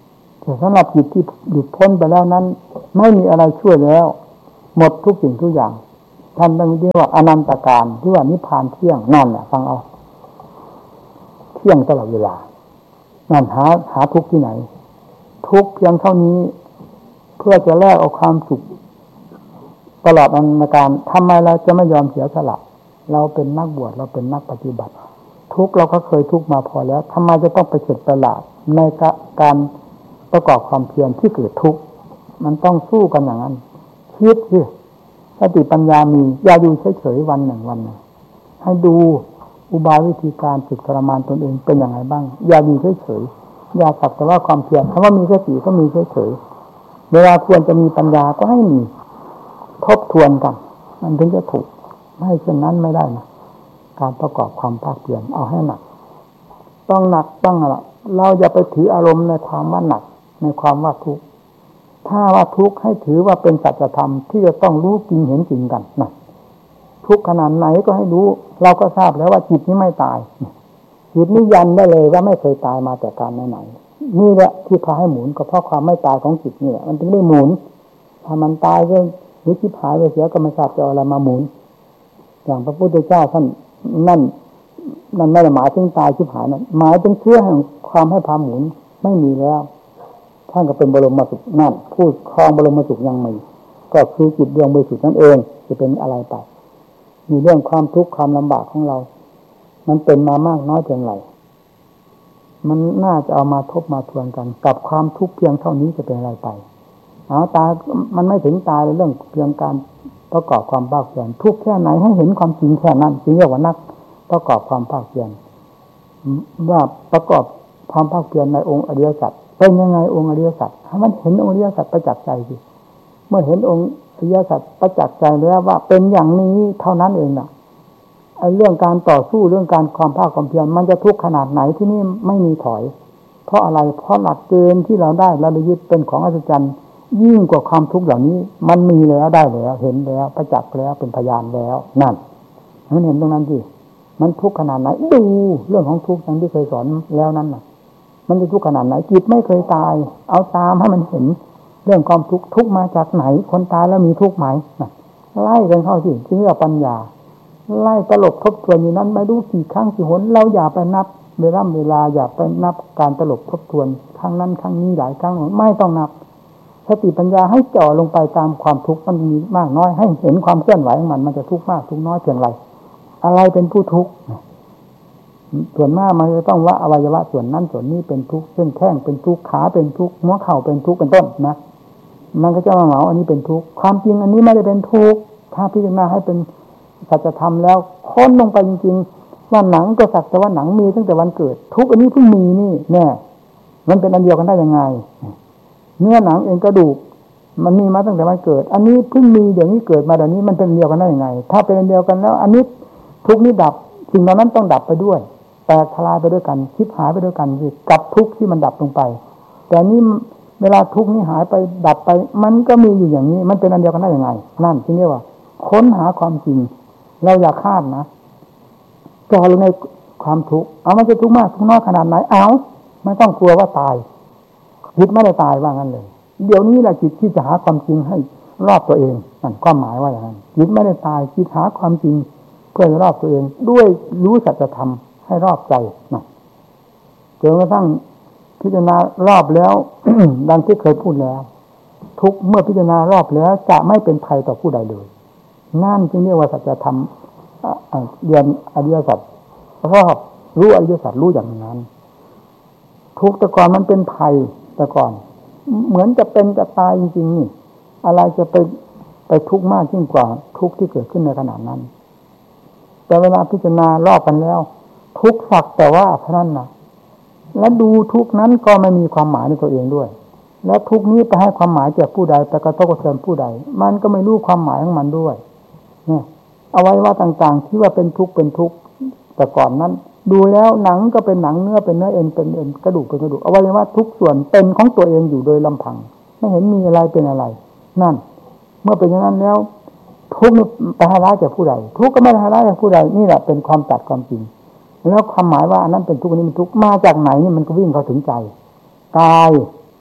แต่สำหรับจิตที่หลุดพ้นไปแล้วนั้นไม่มีอะไรช่วยแล้วหมดทุกสิ่งทุกอย่างท่านต้องเรียกว่าอนันตการที่ว่านิพพานเที่ยงนั่นแหละฟังเอาเที่ยงตลอดเวลานั่นหาหาทุกข์ที่ไหนทุกข์เพียงเท่านี้เพื่อจะแลกเอาความสุขตลอดอนันตการทำไมเราจะไม่ยอมเสียสละเราเป็นนักบวชเราเป็นนักปฏิบัติทุกข์เราก็เคยทุกข์มาพอแล้วทำไมจะต้องไปเฉดประหลาดในการประกอบความเพียรที่เกิดทุกข์มันต้องสู้กันอย่างนั้นคิดสิสติปัญญามีอย่าอยู่เฉยๆวันหนึ่งวันหนึ่งให้ดูอุบายวิธีการฝึกทรมานตนเองเป็นอย่างไรบ้างอย่าอยู่เฉยๆอย่าสักแต่ว่าความเพียรคำว่ามีสติก็มีเฉยๆเวลาควรจะมีปัญญาก็ให้มีทบทวนกันมันถึงจะถูกไม่เช่นนั้นไม่ได้นะการประกอบความภาคเพียรเอาให้หนักต้องหนักต้องอะไรเราอย่าไปถืออารมณ์ในความว่าหนักในความว่าทุกข์ถ้าว่าทุกข์ให้ถือว่าเป็นสัจธรรมที่จะต้องรู้จริงเห็นจริงกันนะทุกข์ขนาดไหนก็ให้รู้เราก็ทราบแล้วว่าจิตนี้ไม่ตายจิตนี้ยันได้เลยว่าไม่เคยตายมาแต่การไหนๆนี่แหละที่พาให้หมุนก็เพราะความไม่ตายของจิตนี่แหละมันถึงได้หมุนถ้ามันตายก็หรือชิบหายไปเสียก็ไม่ทราบจะเอาอะไรมาหมุนอย่างพระพุทธเจ้าท่านนั่นนั่นไม่ได้หมายถึงตายชิบหายนั่นหมายถึงเชื่อแห่งความให้พาหมุนไม่มีแล้วท่านก็เป็นบรมสุขนั่นผู้ครองบรมสุขยังมีก็คือจิตดวงบริสุทธิ์นั่นเองจะเป็นอะไรไปมีเรื่องความทุกข์ความลำบากของเรามันเป็นมามากน้อยเพียงไรมันน่าจะเอามาทบมาทวนกันกับความทุกข์เพียงเท่านี้จะเป็นอะไรไปเอาตามันไม่ถึงตายเลยเรื่องเพียงการประกอบความภาคเพียรทุกข์แค่ไหนให้เห็นความจริงแค่นั้นจึงเรียกว่านักประกอบความภาคเพียรว่าประกอบความภาคเพียรในองค์อริยสัจเป็นยังไงองค์อริยสัจให้มันเห็นองค์อริยสัจประจักษ์ใจสิเมื่อเห็นองค์อริยสัจประจักษ์ใจแล้วว่าเป็นอย่างนี้เท่านั้นเองน่ะไอ้เรื่องการต่อสู้เรื่องการความภาคความเพียรมันจะทุกข์ขนาดไหนที่นี่ไม่มีถอยเพราะอะไรเพราะหลักเกณฑ์ที่เราได้เราได้ยึดเป็นของอัศจรรย์ยิ่งกว่าความทุกข์เหล่านี้มันมีแล้วได้แล้วเห็นแล้วประจักษ์แล้วเป็นพยานแล้วนั่นมันเห็นตรงนั้นสิมันทุกข์ขนาดไหนดูเรื่องของทุกข์อย่างที่เคยสอนแล้วนั่นน่ะมันจะทุกข์ขนาดไหนจิตไม่เคยตายเอาตามให้มันเห็นเรื่องความทุกข์ทุกข์มาจากไหนคนตายแล้วมีทุกข์ไหมไล่กันเข้าสิจึงเรียกปัญญาไล่ตลบทบทวนอยู่นั้นไม่รู้กี่ครั้งกี่หนเราอย่าไปนับเวลาเวลาอย่าไปนับการตลบทบทวนครั้งนั้นครั้งนี้หลายครั้งไม่ต้องนับสติปัญญาให้จ่อลงไปตามความทุกข์มันมีมากน้อยให้เห็นความเคลื่อนไหวของมันมันจะทุกข์มากทุกข์น้อยเพียงไรอะไรเป็นผู้ทุกข์ส่วนมากมันจะต้องว่าอวัยวะส่วนนั้นส่วนนี้เป็นทุกข์เช่นแข้งเป็นทุกข์ขาเป็นทุกข์หัวเข่าเป็นทุกข์เป็นต้นนะมันก็จะมาเหมาอันนี้เป็นทุกข์ความจริงอันนี้ไม่ได้เป็นทุกข์ถ้าพิจารณาให้เป็นสัจธรรมแล้วค้นลงไปจริงๆว่าหนังก็สักแต่ว่าหนังมีตั้งแต่วันเกิดทุกข์อันนี้เพิ่งมีนี่แน่มันเป็นอันเดียวกันได้ยังไงเนื้อหนังเองกระดูกมันมีมาตั้งแต่วันเกิดอันนี้เพิ่งมีเดี๋ยวนี้เกิดมาเดี๋ยวนี้มันเป็นเดียวกันได้ยังไงถ้าเป็นอันเดียวกันแล้วอันนี้ทุกข์นี้ดับสิ่งเหล่านั้นต้องดับไปด้วยแตกทลายไปด้วยกันชิบหายไปด้วยกันสิกับทุกข์ที่มันดับลงไปแต่นี้เวลาทุกข์นี้หายไปดับไปมันก็มีอยู่อย่างนี้มันเป็นอันเดียวกันได้ยังไงนั่นจึงเรียกว่าค้นหาความจริงเราอย่าคาดนะจ่อลงในความทุกข์เอามันจะทุกข์มากทุกข์น้อยขนาดไหนเอาไม่ต้องกลัวว่าตายจิตไม่ได้ตายว่างั้นเลยเดี๋ยวนี้แหละจิตที่จะหาความจริงให้รอบตัวเองนั่นความหมายว่าอย่างนั้นจิตไม่ได้ตายจิตหาความจริงเพื่อรอบตัวเองด้วยรู้สัจธรรมให้รอบใจนะจนกระทั่งพิจารณารอบแล้ว ดังที่เคยพูดแล้วทุกเมื่อพิจารณารอบแล้วจะไม่เป็นภัยต่อผู้ใดเลยนั่นจึงเรียกว่าสัจธรรมเรียนอริยสัจรอบรู้อริยสัจรู้อย่างนั้นทุกแต่ก่อนมันเป็นภัยแต่ก่อนเหมือนจะเป็นจะตายจริงๆนี่อะไรจะไปไปทุกข์มากยิ่งกว่าทุกข์ที่เกิดขึ้นในขณะนั้นแต่เวลาพิจารณารอบกันแล้วทุกข์สักแต่ว่าเท่านั้นนะและดูทุกข์นั้นก็ไม่มีความหมายในตัวเองด้วยและทุกข์นี้ไปให้ความหมายแก่ผู้ใดไปกระทบกระเทือนผู้ใดมันก็ไม่รู้ความหมายของมันด้วยเนี่ยเอาไว้ว่าต่างๆที่ว่าเป็นทุกข์เป็นทุกข์แต่ก่อนนั้นดูแล้วหนังก็เป็นหนังเนื้อเป็นเนื้อเอ็นเป็นเอ็นกระดูกเป็นกระดูกเอาไว้ว่าทุกส่วนเป็นของตัวเองอยู่โดยลำพังไม่เห็นมีอะไรเป็นอะไรนั่นเมื่อเป็นอย่างนั้นแล้วทุกข์ไปให้ร้ายแก่ผู้ใดทุกข์ก็ไม่ได้ให้ร้ายแก่ผู้ใดนี่แหละเป็นความตัดความจริงแล้วความหมายว่าอันนั้นเป็นทุกข์นี้เป็นทุกข์มาจากไหนนี่มันก็วิ่งเข้าถึงใจกาย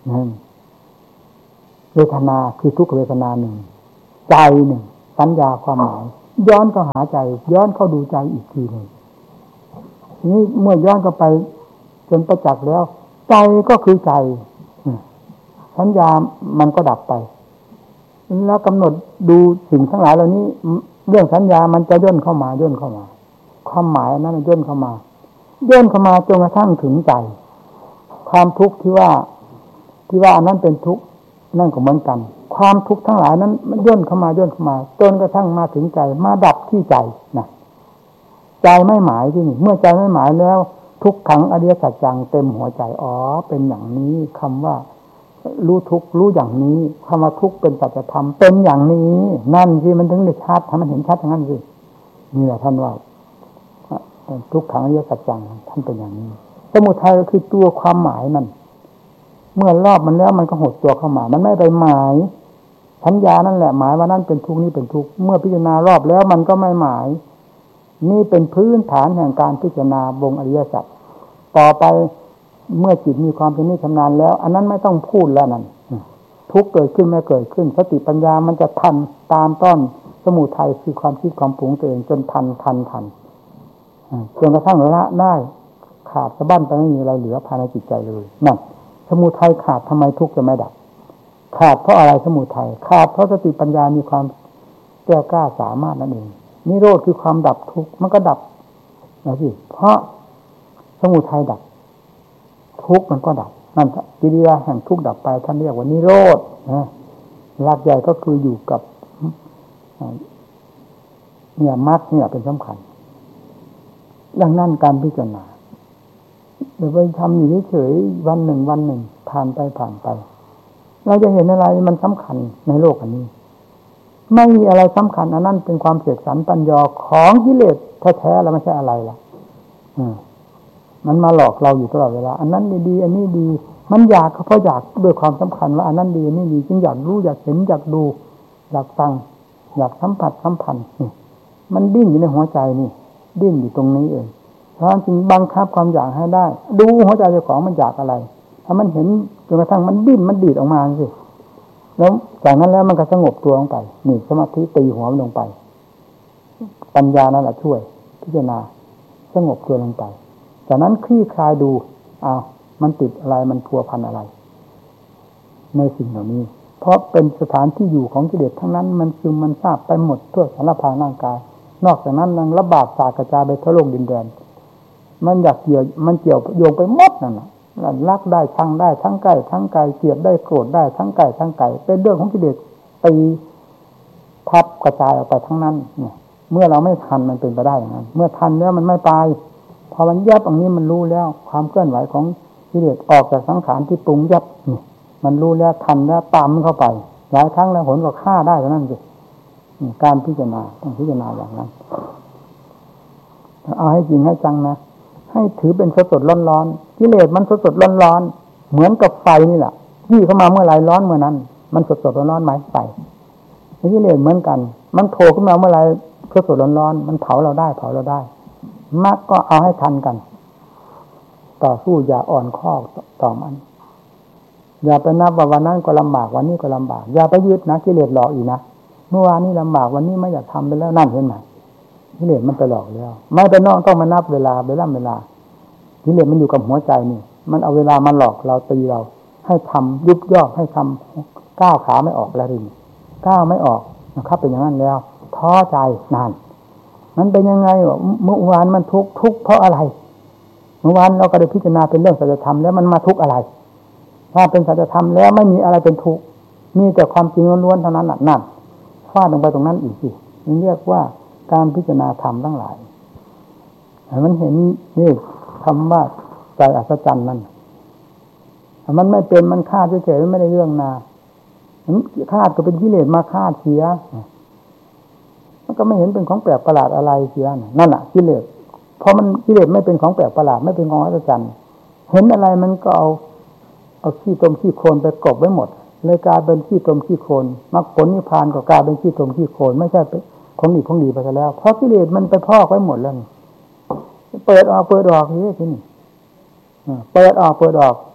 นั่นเวทนาคือทุกขเวทนาหนึ่งใจหนึ่งสัญญาความหมายย้อนเข้าหาใจย้อนเข้าดูใจอีกทีหนึ่งทีนี้เมื่อย้อนเข้าไปจนประจักษ์แล้วใจก็คือใจสัญญามันก็ดับไปแล้วกำหนดดูสิ่งทั้งหลายเหล่านี้เรื่องสัญญามันจะย่นเข้ามาย่นเข้ามาความหมายนั้นย่นเข้ามาย่นเข้ามาจนกระทั่งถึงใจความทุกข์ที่ว่าที่ว่านั้นเป็นทุกข์นั่นก็เหมือนกันความทุกข์ทั้งหลายนั้นมันย่นเข้ามาย่นเข้ามาจนกระทั่งมาถึงใจมาดับที่ใจนะใจไม่หมายที่นี่เมื่อใจไม่หมายแล้วทุกขังอริยสัจจังเต็มหัวใจอ๋อเป็นอย่างนี้คำว่ารู้ทุกรู้อย่างนี้คำว่าทุกเป็นสัจธรรมเป็นอย่างนี้นั่นที่มันถึงได้ชัดทำมันเห็นชัดทั้งนั้นสินี่แหละท่านว่าทุกขังอริยสัจจังท่านเป็นอย่างนี้สมุทัยก็คือตัวความหมายนั่นเมื่อรอบมันแล้วมันก็หดตัวเข้ามามันไม่ไปหมายสัญญานั่นแหละหมายว่านั่นเป็นทุกข์นี่เป็นทุกข์เมื่อพิจารณารอบแล้วมันก็ไม่หมายนี่เป็นพื้นฐานแห่งการพิจารณาบงอริยสัจต่อไปเมื่อจิตมีความเป็นนิชำนาญแล้วอันนั้นไม่ต้องพูดแล้วนั่นทุกข์เกิดขึ้นไม่เกิดขึ้นสติปัญญามันจะทันตามต้นสมุทัยคือความคิดความปรุงตัวเองจนทันทันทันจนกระทั่งละได้ขาดสะบั้นไปไม่มีอะไรเหลือภายในจิตใจเลยนั่นสมุทัยขาดทำไมทุกข์จะไม่ดับขาดเพราะอะไรสมุทัยขาดเพราะสติปัญญามีความแก้วกล้าสามารถนั่นเองนิโรธคือความดับทุกข์มันก็ดับนะสิเพราะสมุทัยดับทุกข์มันก็ดับนั่นกิริยาแห่งทุกข์ดับไปท่านเรียกว่านิโรธนะหลักใหญ่ก็คืออยู่กับเนี่ยมรรคเนี่ยเป็นสำคัญดังนั้นการพิจารณาเดี๋ยวไปทำอยู่เฉยๆวันหนึ่งวันหนึ่งผ่านไปผ่านไปเราจะเห็นอะไรมันสำคัญในโลกอันนี้ไม่มีอะไรสำคัญอันนั้นเป็นความเสกสรรปัญญาของกิเลสแท้ๆแล้วไม่ใช่อะไรล่ะอืมมันมาหลอกเราอยู่ตลอดเวลาอันนั้นดีอันนี้ดีมันอยากเพราะอยากด้วยความสำคัญว่าอันนั้นดีอันนี้ดีจึงอยากรู้อยากเห็นอยากดูอยากฟังอยากสัมผัสสัมพันธ์นี่มันดิ้นอยู่ในหัวใจนี่ดิ้นอยู่ตรงนี้เองเพราะจริงบังคับความอยากให้ได้ดูหัวใจเจ้าของมันอยากอะไรถ้ามันเห็นจนกระทั่งมันดิ้นมันดีดออกมาสิแล้วจากนั้นแล้วมันก็สงบตัวลงไปนี่สมาธิตีหัวมันลงไปปัญญานั่นแหละช่วยพิจารณาสงบตัวลงไปจากนั้นคลี่คลายดูอ้าวมันติดอะไรมันพัวพันอะไรในสิ่งเหล่านี้เพราะเป็นสถานที่อยู่ของกิเลสทั้งนั้นมันซึมมันซาบไปหมดทั่วสารพางร่างกายนอกจากนั้นยังระบาดสาดกระจายไปทั่วโลกดินแดนมันอยากเกี่ยวมันเกี่ยวโยงไปหมดนั่นน่ะรักได้ชังได้ทั้งใกล้ทั้งไกลเกลียดได้โกรธได้ทั้งใกล้ทั้งไกลเป็นเรื่องของกิเลสตีทับกระจายออกไปทั้งนั้นเนี่ยเมื่อเราไม่ทันมันเป็นไปได้อย่างนั้นเมื่อทันแล้วมันไม่ตายพอมันยับตรงนี้มันรู้แล้วความเคลื่อนไหวของกิเลสออกจากสังขารที่ปรุงยับนี่มันรู้แล้วทันแล้วตามเข้าไปหลายครั้งแล้วผลก็ฆ่าได้เท่านั้นสิการพิจารณาต้องพิจารณาอย่างนั้นเอาให้จริงให้จังนะให้ถือเป็นสดสดร้อนร้อนกิเลสมันสดสดร้อนร้อนเหมือนกับไฟนี่แหละยี่เข้ามาเมื่อไรร้อนเมื่อนั้นมันสดสดร้อนร้อนไหมไฟกิเลสเหมือนกันมันโผล่ขึ้นมาเมื่อไรสดสดร้อนร้อนมันเผาเราได้เผาเราได้มรรคก็เอาให้ทันกันต่อสู้อย่าอ่อนข้อต่อมันอย่าไปนับว่าวันนั้นก็ลำบากวันนี้ก็ลำบากอย่าไปยึดนะกิเลสหลอกอีกนะเมื่อวานนี้ลำบากวันนี้ไม่อยากทำไปแล้วนั่นเห็นไหมกิเลสมันไปหลอกแล้วไม่ไปนอกต้องมานับเวลาไปล่ำเวลากิเลสมันอยู่กับหัวใจนี่มันเอาเวลามาหลอกเราตีเราให้ทำยุบย่อให้ทำก้าวขาไม่ออกแล้วริงก้าวไม่ออกนะครับเป็นอย่างนั้นแล้วท้อใจนานมันเป็นยังไงเมื่อวานมันทุกข์ทุกข์เพราะอะไรเมื่อวานเราก็ได้พิจารณาเป็นเรื่องสัจธรรมแล้วมันมาทุกข์อะไรถ้าเป็นสัจธรรมแล้วไม่มีอะไรเป็นทุกข์มีแต่ความจริงล้วนๆเท่านั้นน่ะนั่นฟาดลงไปตรงนั้นอีกสินี่เรียกว่าการพิจารณาธรรมทั้งหลายมันเห็นนี่คำว่าใจอัศจรรย์นั่นมันไม่เป็นมันฆ่าเฉยๆไม่ได้เรื่องนาฆ่าก็เป็นกิเลสมาฆ่าเสียมันก็ไม่เห็นเป็นของแปลกประหลาดอะไรเสียนั่นแหละกิเลสเพราะมันกิเลสไม่เป็นของแปลกประหลาดไม่เป็นของอัศจรรย์เห็นอะไรมันก็เอาเอาขี้ตมขี้โคลนไปกลบไว้หมดเลยกลายเป็นขี้ตมขี้โคลนมรรคผลนิพพานก็กลายเป็นขี้ตมขี้โคลนไม่ใช่ของดีของดีไปแล้วเพราะกิเลสมันไปพอกไว้หมดแล้วเปิดออกเปิดออกนี่ทีนี้เปิดออกเปิดออก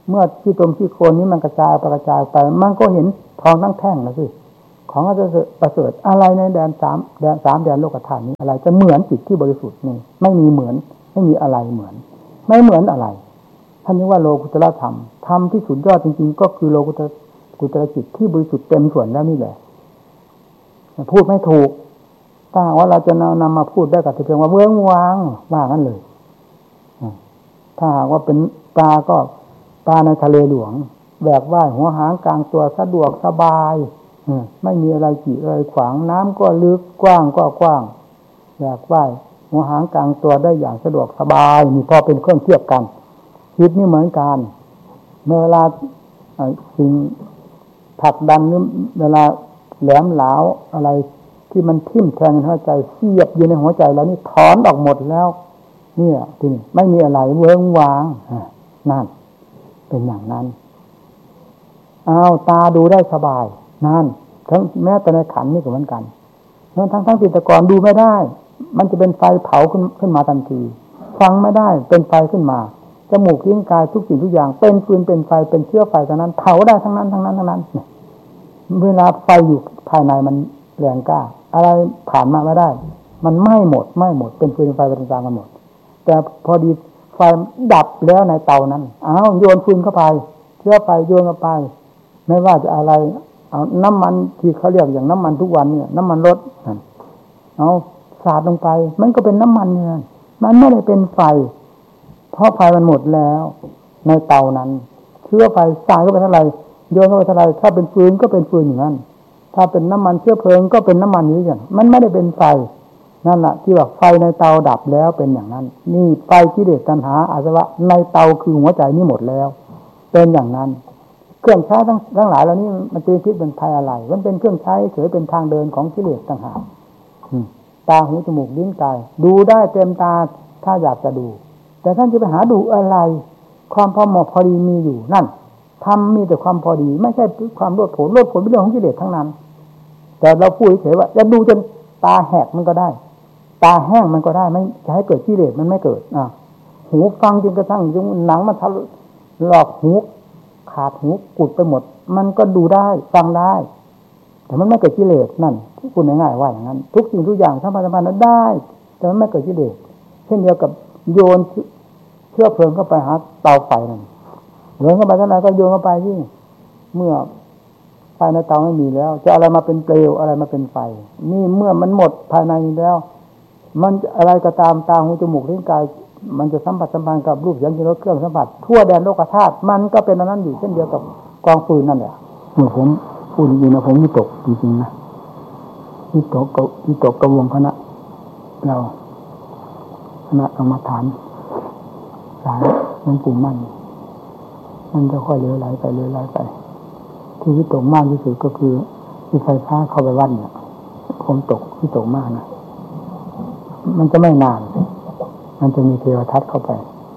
เมื่อที่ตรงที่โคนนี้มันกระจายไปกระจายไปมันก็เห็นทองทั้งแท่งนะสิของก็จะประเสริฐอะไรในแดนสามแดนสามแดนโลกธาตุนี้อะไรจะเหมือนจิตที่บริสุทธิ์นี่ไม่มีเหมือนไม่มีอะไรเหมือนไม่เหมือนอะไรท่านเรียกว่าโลกุตตรธรรมธรรมที่สุดยอดจริงๆก็คือโลกุตตรกุตตรจิตที่บริสุทธิ์เต็มส่วนแล้วนี่แหละพูดไม่ถูกถ้าว่าเราจะนำมาพูดได้กับเพียงว่าเบื้องวางว่างั้นเลยถ้าหากว่าเป็นปลาก็ปลาในทะเลหลวงแบกว่ายหัวหางกลางตัวสะดวกสบายไม่มีอะไรกีดอะไรขวางน้ำก็ลึกกว้างก็กว้างแบกว่ายหัวหางกลางตัวได้อย่างสะดวกสบายนี่พอเป็นเครื่องเทียบกันชีวิตนี่เหมือนกันเมื่อเวลาสิ่งผลักดันหรือเวลาแหลมเหลาอะไรที่มันทิ่มแทงในหัวใจเสียบอยู่ในหัวใจแล้วนี่ถอนออกหมดแล้วเนี่ยทีนี้ไม่มีอะไรเวิ้งว้างนั่นเป็นอย่างนั้นอ้าวตาดูได้สบายนั่นทั้งแม้แต่ในขันนี่ก็เหมือนกันทั้งทั้งทั้งจิตกรดูไม่ได้มันจะเป็นไฟเผาขึ้นขึ้นมาทันทีฟังไม่ได้เป็นไฟขึ้นมาจมูกลิ้นกายทุกสิ่งทุกอย่างเป็นฟืนเป็นไฟเป็นเชื้อไฟทั้งนั้นเผาได้ทั้งนั้นทั้งนั้นทั้งนั้นเวลาไฟอยู่ภายในมันแรงกล้าอะไรผ่านมาไม่ได้มันไหม้หมดไหม้หมดเป็นฟืนไฟเป็นจางกันหมดแต่พอดีไฟดับแล้วในเตานั้นอ้าวโยนฟืนเข้าไปเชื้อไฟโยนเข้าไปไม่ว่าจะอะไรเอาน้ำมันที่เขาเรียกอย่างน้ำมันทุกวันเนี่ยน้ำมันรถเอาสาดลงไปมันก็เป็นน้ำมันเนี่ยมันไม่ได้เป็นไฟเพราะไฟมันหมดแล้วในเตานั้นเชื้อไฟสาดเข้าไปเท่าไหร่โยนเข้าไปเท่าไหร่ถ้าเป็นฟืนก็เป็นฟืนอย่างนั้นถ้าเป็นน้ำมันเชื้อเพลิงก็เป็นน้ำมันนี้อย่างมันไม่ได้เป็นไฟนั่นแหละที่ว่าไฟในเตาดับแล้วเป็นอย่างนั้นนี่ไฟกิเลสตัณหาอาสวะในเตาคือหัวใจนี้หมดแล้วเป็นอย่างนั้นเครื่องใช้ทั้งทั้งหลายเหล่านี้มันจะคิดเป็นภัยอะไรมันเป็นเครื่องใช้เฉยเป็นทางเดินของกิเลสต่างหากตาหูจมูกลิ้นกายดูได้เต็มตาถ้าอยากจะดูแต่ท่านจะไปหาดูอะไรความพอเหมาะพอดีมีอยู่นั่นทำมีแต่ความพอดีไม่ใช่ความโลดโผนโลดโผนเป็นเรื่องของกิเลสทั้งนั้นแต่เราพูดเฉยๆว่าจะดูจนตาแหกมันก็ได้ตาแห้งมันก็ได้ไม่จะให้เกิดกิเลสมันไม่เกิดอ่ะหูฟังจนกระทั่งจนหนังมันทะหลอกหูขาดหูกุดไปหมดมันก็ดูได้ฟังได้แต่มันไม่เกิดกิเลสนั่นที่คุณง่ายๆว่าอย่างนั้นทุกสิ่งทุกอย่างทั้งพันธพันธ์นั้นได้แต่มันไม่เกิดกิเลสเช่นเดียวกับโยนเชื้อเพลิงเข้าไปหาเตาไฟนั่นโยนเข้าไปเท่าไหร่ก็โยนเข้าไปที่เมื่อไฟในเตาไม่มีแล้วจะอะไรมาเป็นเปลวอะไรมาเป็นไฟนี่เมื่อมันหมดภายในนี้แล้วมันอะไรก็ตามตาหูจมูกลิ้นกายมันจะสัมผัสสัมพันธ์กับรูปเสียงกลิ่นรสเครื่องสัมผัสทั่วแดนโลกธาตุมันก็เป็นอันนั้นอยู่เช่นเดียวกับกองฟืนนั่นแหละผมพูดจริงๆนะผมวิตกจริงๆนะวิตกกับวิตกกระวงคณะเราคณะกรรมฐานสายหลวงปู่มั่นมันจะค่อยเลี้ยวไหลไปเลี้ยวไหลไปที่วิตกมากที่สุดก็คือที่ไฟฟ้าเข้าไปวัดเนี่ยผมตกวิตกมากนะมันจะไม่นานมันจะมีเทวทัศน์เข้าไป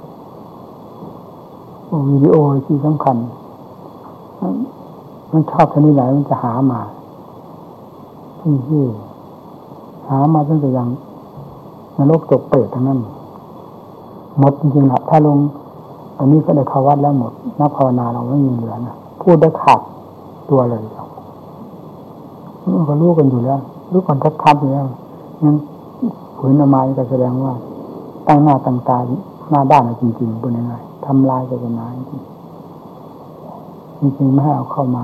โอ้วิดีโอที่สำคัญมันชอบชนิดไหนมันจะหามาที่ที่หามาตั้งแต่ยังนรกตกเปรตทั้งนั้นหมดจริงๆนะถ้าลงอันนี้ก็ได้เข้าวัดแล้วหมดนักภาวนาเราไม่มีเหลือนะพูดได้ขาดตัวเลยนี่ก็รู้กันอยู่แล้วรู้กันชัดๆอยู่แล้วงั้นผืนอามายก็แสดงว่าตั้งหน้าตั้งตาหน้าด้านจริงๆเป็นยังไงทำลายศาสนาจริงจริงๆไม่ให้เอาเข้ามา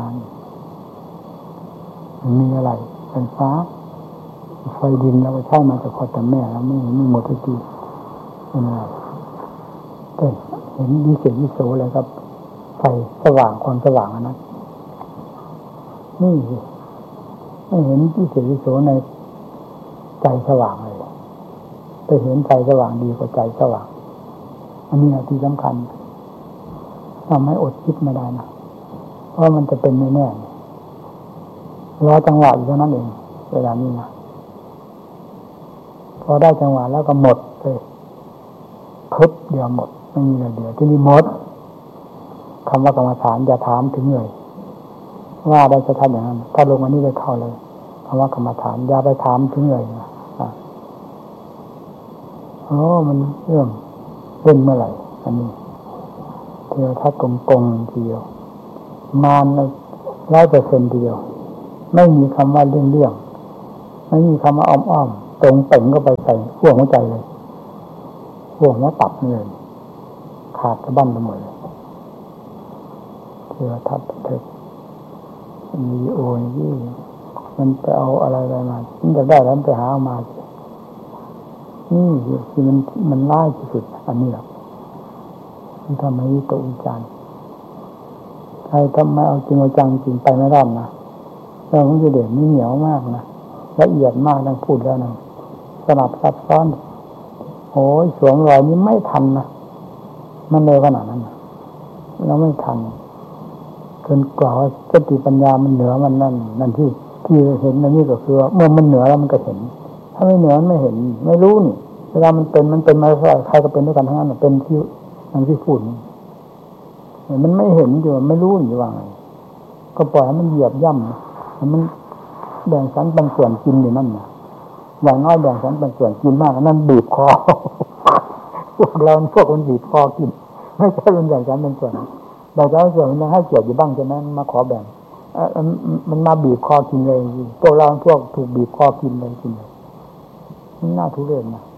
มันมีอะไรไฟฟ้าไฟดินเราก็ใช้มาจากพ่อแต่แม่แล้วไม่ไม่หมดทุกทีเป็นอะไรแต่เห็นวิเศษวิโสอะไรครับไฟสว่างความสว่างนะนี่ไม่เห็นวิเศษวิโสในใจสว่างเลยไปเห็นใจสว่างดีกว่าใจสว่างอันนี้ที่สำคัญทำให้อดคิดไม่ได้นะเพราะมันจะเป็นแน่ๆรอจังหวะอยู่เท่านั้นเองเวลานี้นะพอได้จังหวะแล้วก็หมดเลยพึบเดียวหมดไม่มีอะไรเดียวที่นี่หมดคำว่ากรรมฐานอย่าถามถึงเลยว่าได้จะทำอย่างนั้นถ้าลงอันนี้ไปเข้าเลยคำว่ากรรมฐานอย่าไปถามถึงเลยนะโอ้มันเรื่องเล่นเมื่อไหร่อันนี้เทเดียวถ้าตรงตรงทีเดียวมาในร้อยเปอร์เซ็นต์เดียวไม่มีคำว่าเลี่ยงเลี่ยงไม่มีคำว่าอ้อมอ้อมตรงเป่งก็ไปใส่ขั้วหัวใจเลยขั้วหัวตับนี่เลยขาดกระบั้นไปหมดเลยเทียวทัดเทคมีโอนยี่มันไปเอาอะไรอะไรมามันจะได้แล้วมันไปหาเอามานี่คือมันมันร้ายที่สุดอันนี้แหละที่ทำให้วิตกวิจารณ์ใครทำไมเอาจริงเอาจังจริงไปไม่รอดนะเรื่องของกิเลสนี่เหนียวมากนะละเอียดมากดังพูดแล้วนะสลับซับซ้อนโอ้ยสวมรอยนี้ไม่ทันนะมันเร็วขนาดนั้นนะแล้วไม่ทันจนกว่าสติปัญญามันเหนือมันนั่นนั่นที่ที่เห็นนั่นนี่ก็คือเมื่อมันเหนือแล้วมันก็เห็นถ้าไม่เหนือมันไม่เห็นไม่รู้นี่เวลามันเป็นมันเป็นมาใครก็เป็นด้วยกันทั้งนั้นเป็นที่อย่างที่พูดมันไม่เห็นอยู่ไม่รู้อยู่ว่าไงก็ปล่อยให้มันเหยียบย่ำมันแบ่งสันเป็นส่วนกินอยู่นั่นนะอย่างน้อยแบ่งสันเป็นส่วนกินมากนั่นบีบคอพวกเราพวกมันบีบคอกินไม่ใช่เป็นอย่างสันเป็นส่วนแต่เจ้าส่วนมันยังให้เกียรติอยู่บ้างใช่ไหมมาขอแบ่งมันมาบีบคอกินเลยพวกเราพวกถูกบีบคอกินเลยกินเลยนี่น่าทุเรศนะ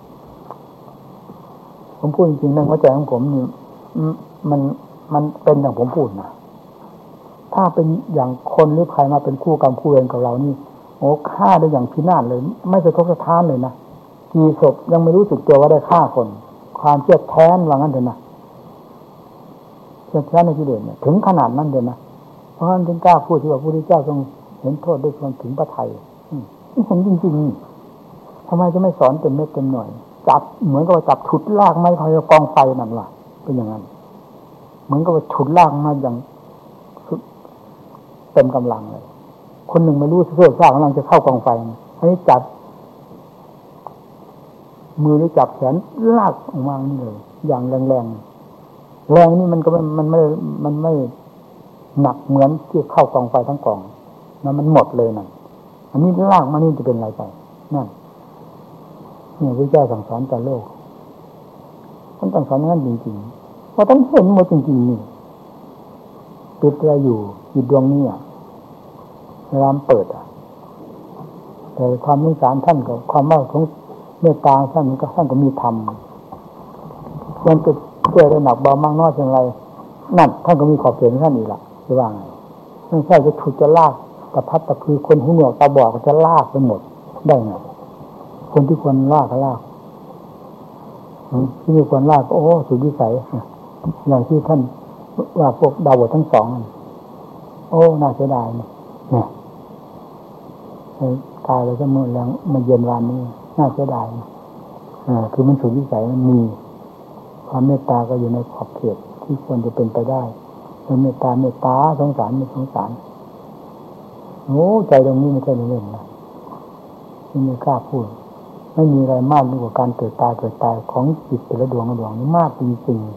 ผมพูดจริงๆในหัวใจของผมนี่มันมันเป็นอย่างผมพูดนะถ้าเป็นอย่างคนหรือใครมาเป็นคู่กรรมคู่เวรกับเรานี่โอ้ฆ่าได้อย่างพินาศเลยไม่สะทกสะท้านเลยนะกี่ศพยังไม่รู้สึกตัวว่าได้ฆ่าคนความเชื่อแท้นว่างั้นเถอะนะเชื่อแท้ในกิเลสเนี่ยถึงขนาดนั้นเลยนะเพราะฉะนั้นถึงกล้าพูดที่ว่าพระพุทธเจ้าทรงเห็นโทษด้วยความถึงพระทัยนี่เห็นจริงๆทำไมจะไม่สอนเต็มเม็ดเต็มหน่วยจับเหมือนกับว่าจับฉุดลากไม้พายกองไฟนั่นล่ะเป็นอย่างนั้นเหมือนกับว่าฉุดลากมาอย่างเต็มกำลังเลยคนหนึ่งไม่รู้เสื้อผ้ากำลังจะเข้ากองไฟอันนี้จับมือหรือจับแขนลากออกมานี่เลยอย่างแรงแรงแรงนี่มันก็มันไม่มันไม่หนักเหมือนที่เข้ากองไฟทั้งกองนะมันหมดเลยนั่นอันนี้ลากมานี่จะเป็นอะไรไปนั่นเนี่ยพระเจ้าสั่งสอนแต่โลกท่านสั่งสอนงั้นจริงๆเพราะท่านเห็นหมดจริงๆนี่ติดอะไรอยู่จิตดวงนี้อ่ะเวลาเปิดอ่ะแต่ความสงสารท่านกับความว่าของเมตตาท่านก็ท่านก็มีธรรมควรจะเชื่อได้หนักเบามากน้อยเพียงไรนั่นท่านก็มีขอบเขตของท่านอีกล่ะจะว่าไงไม่ใช่จะถูกจะลากตะพัดตะคือคนหูหนวกตาบอดก็จะลากไปหมดได้ไงคนที่ควรลากก็ลากที่มีควรลากก็โอ้สุดวิสัยอย่างที่ท่านว่าพวกดาวบททั้งสองโอ้น่าเสียดายเนี่ยตายไปก็มืดแล้วมันเย็นวันนี้น่าเสียดายอ่าคือมันสุดวิสัยมันมีความเมตตาก็อยู่ในขอบเขตที่ควรจะเป็นไปได้เมตตาเมตตาสงสารไม่สงสารโอ้ใจตรงนี้ไม่ใช่เล่นนะนี่ไม่กล้าพูดไม่มีอะไรมากยิ่งกว่าการเกิดตายเกิดตายของจิตแต่ละดวงละดวงนี่มากจริง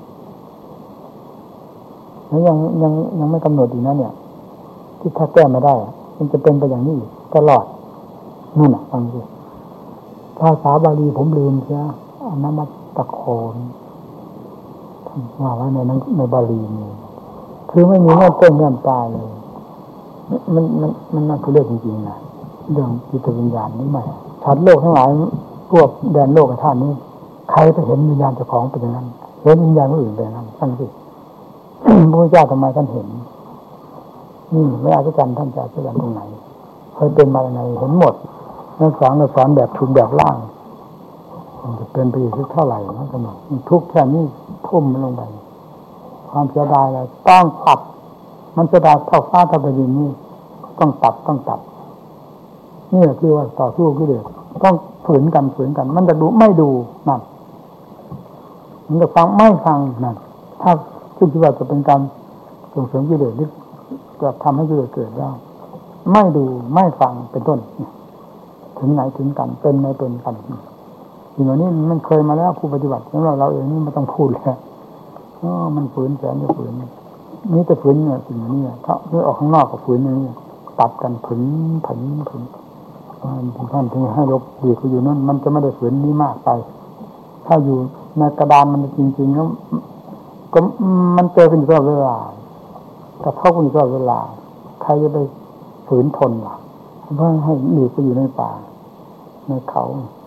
ๆแล้วยังยังยังไม่กำหนดอีกนะเนี่ยที่ถ้าแก้ไม่ได้มันจะเป็นไปอย่างนี้ตลอดนู่นน่ะฟังดิภาษาบาลีผมลืมเสียอนามัตตโคนว่าไว้ในนั้นในบาลีนี่คือไม่มีเงื่อนต้นเงื่อนปลายเลยมันมันมันน่าทุเรศจริงๆนะเรื่องจิตวิญญาณนี่ไม่ชัดโลกทั้งหลายพวกแดนโลกธาตุนี้ใครไปเห็นวิญญาณเจ้าของเป็นอย่างนั้นเห็นวิญญาณคนอื่นเป็นอย่างนั้นฟังสิพระเจ้าทำไมท่านเห็นนี่ไม่อาจารย์ท่านจะอาจารย์ตรงไหนเคยเป็นมาในเห็นหมดนักสอนนักสอนแบบทุนแบบล่างมันจะเป็นไปอีกเท่าไหร่นะสมองทุกแค่นี้ทุ่มมันลงไปความเสียดายอะไรต้องตัดมันเสียดายเท่าฟ้าเท่าแผ่นดินนี่ต้องตัดต้องตัดนี่คือว่าต่อสู้กิเลสต้องฝืนกันฝืนกันมันจะดูไม่ดูนั่นมันจะฟังไม่ฟังนั่นถ้าซึ่งที่ว่าจะเป็นการส่งเสริมกิเลสที่จะทำให้กิเลสเกิดได้ไม่ดูไม่ฟังเป็นต้นถึงไหนถึงกันเป็นในเป็นกันสิ่งเหล่านี้มันเคยมาแล้วครูปฏิบัติแล้วเราเราเองนี่ไม่ต้องพูดแล้วอ๋อมันฝืนแสนจะฝืนนี่จะฝืนเนี่ยสิ่งนี้ถ้าเมื่อออกข้างนอกกับฝืนอย่างนี้ตัดกันฝืนผันฝืนท่านถึงให้ลบดีเขาอยู่นั่นมันจะไม่ได้ฝืนนี้มากไปถ้าอยู่ในกระดานมันจริงๆแล้วก็มันเจอกันอยู่ตลอดเวลากับเข้ากันอยู่ตลอดเวลาใครจะไปฝืนทนล่ะเพราะให้หนีไปอยู่ในป่าในเขา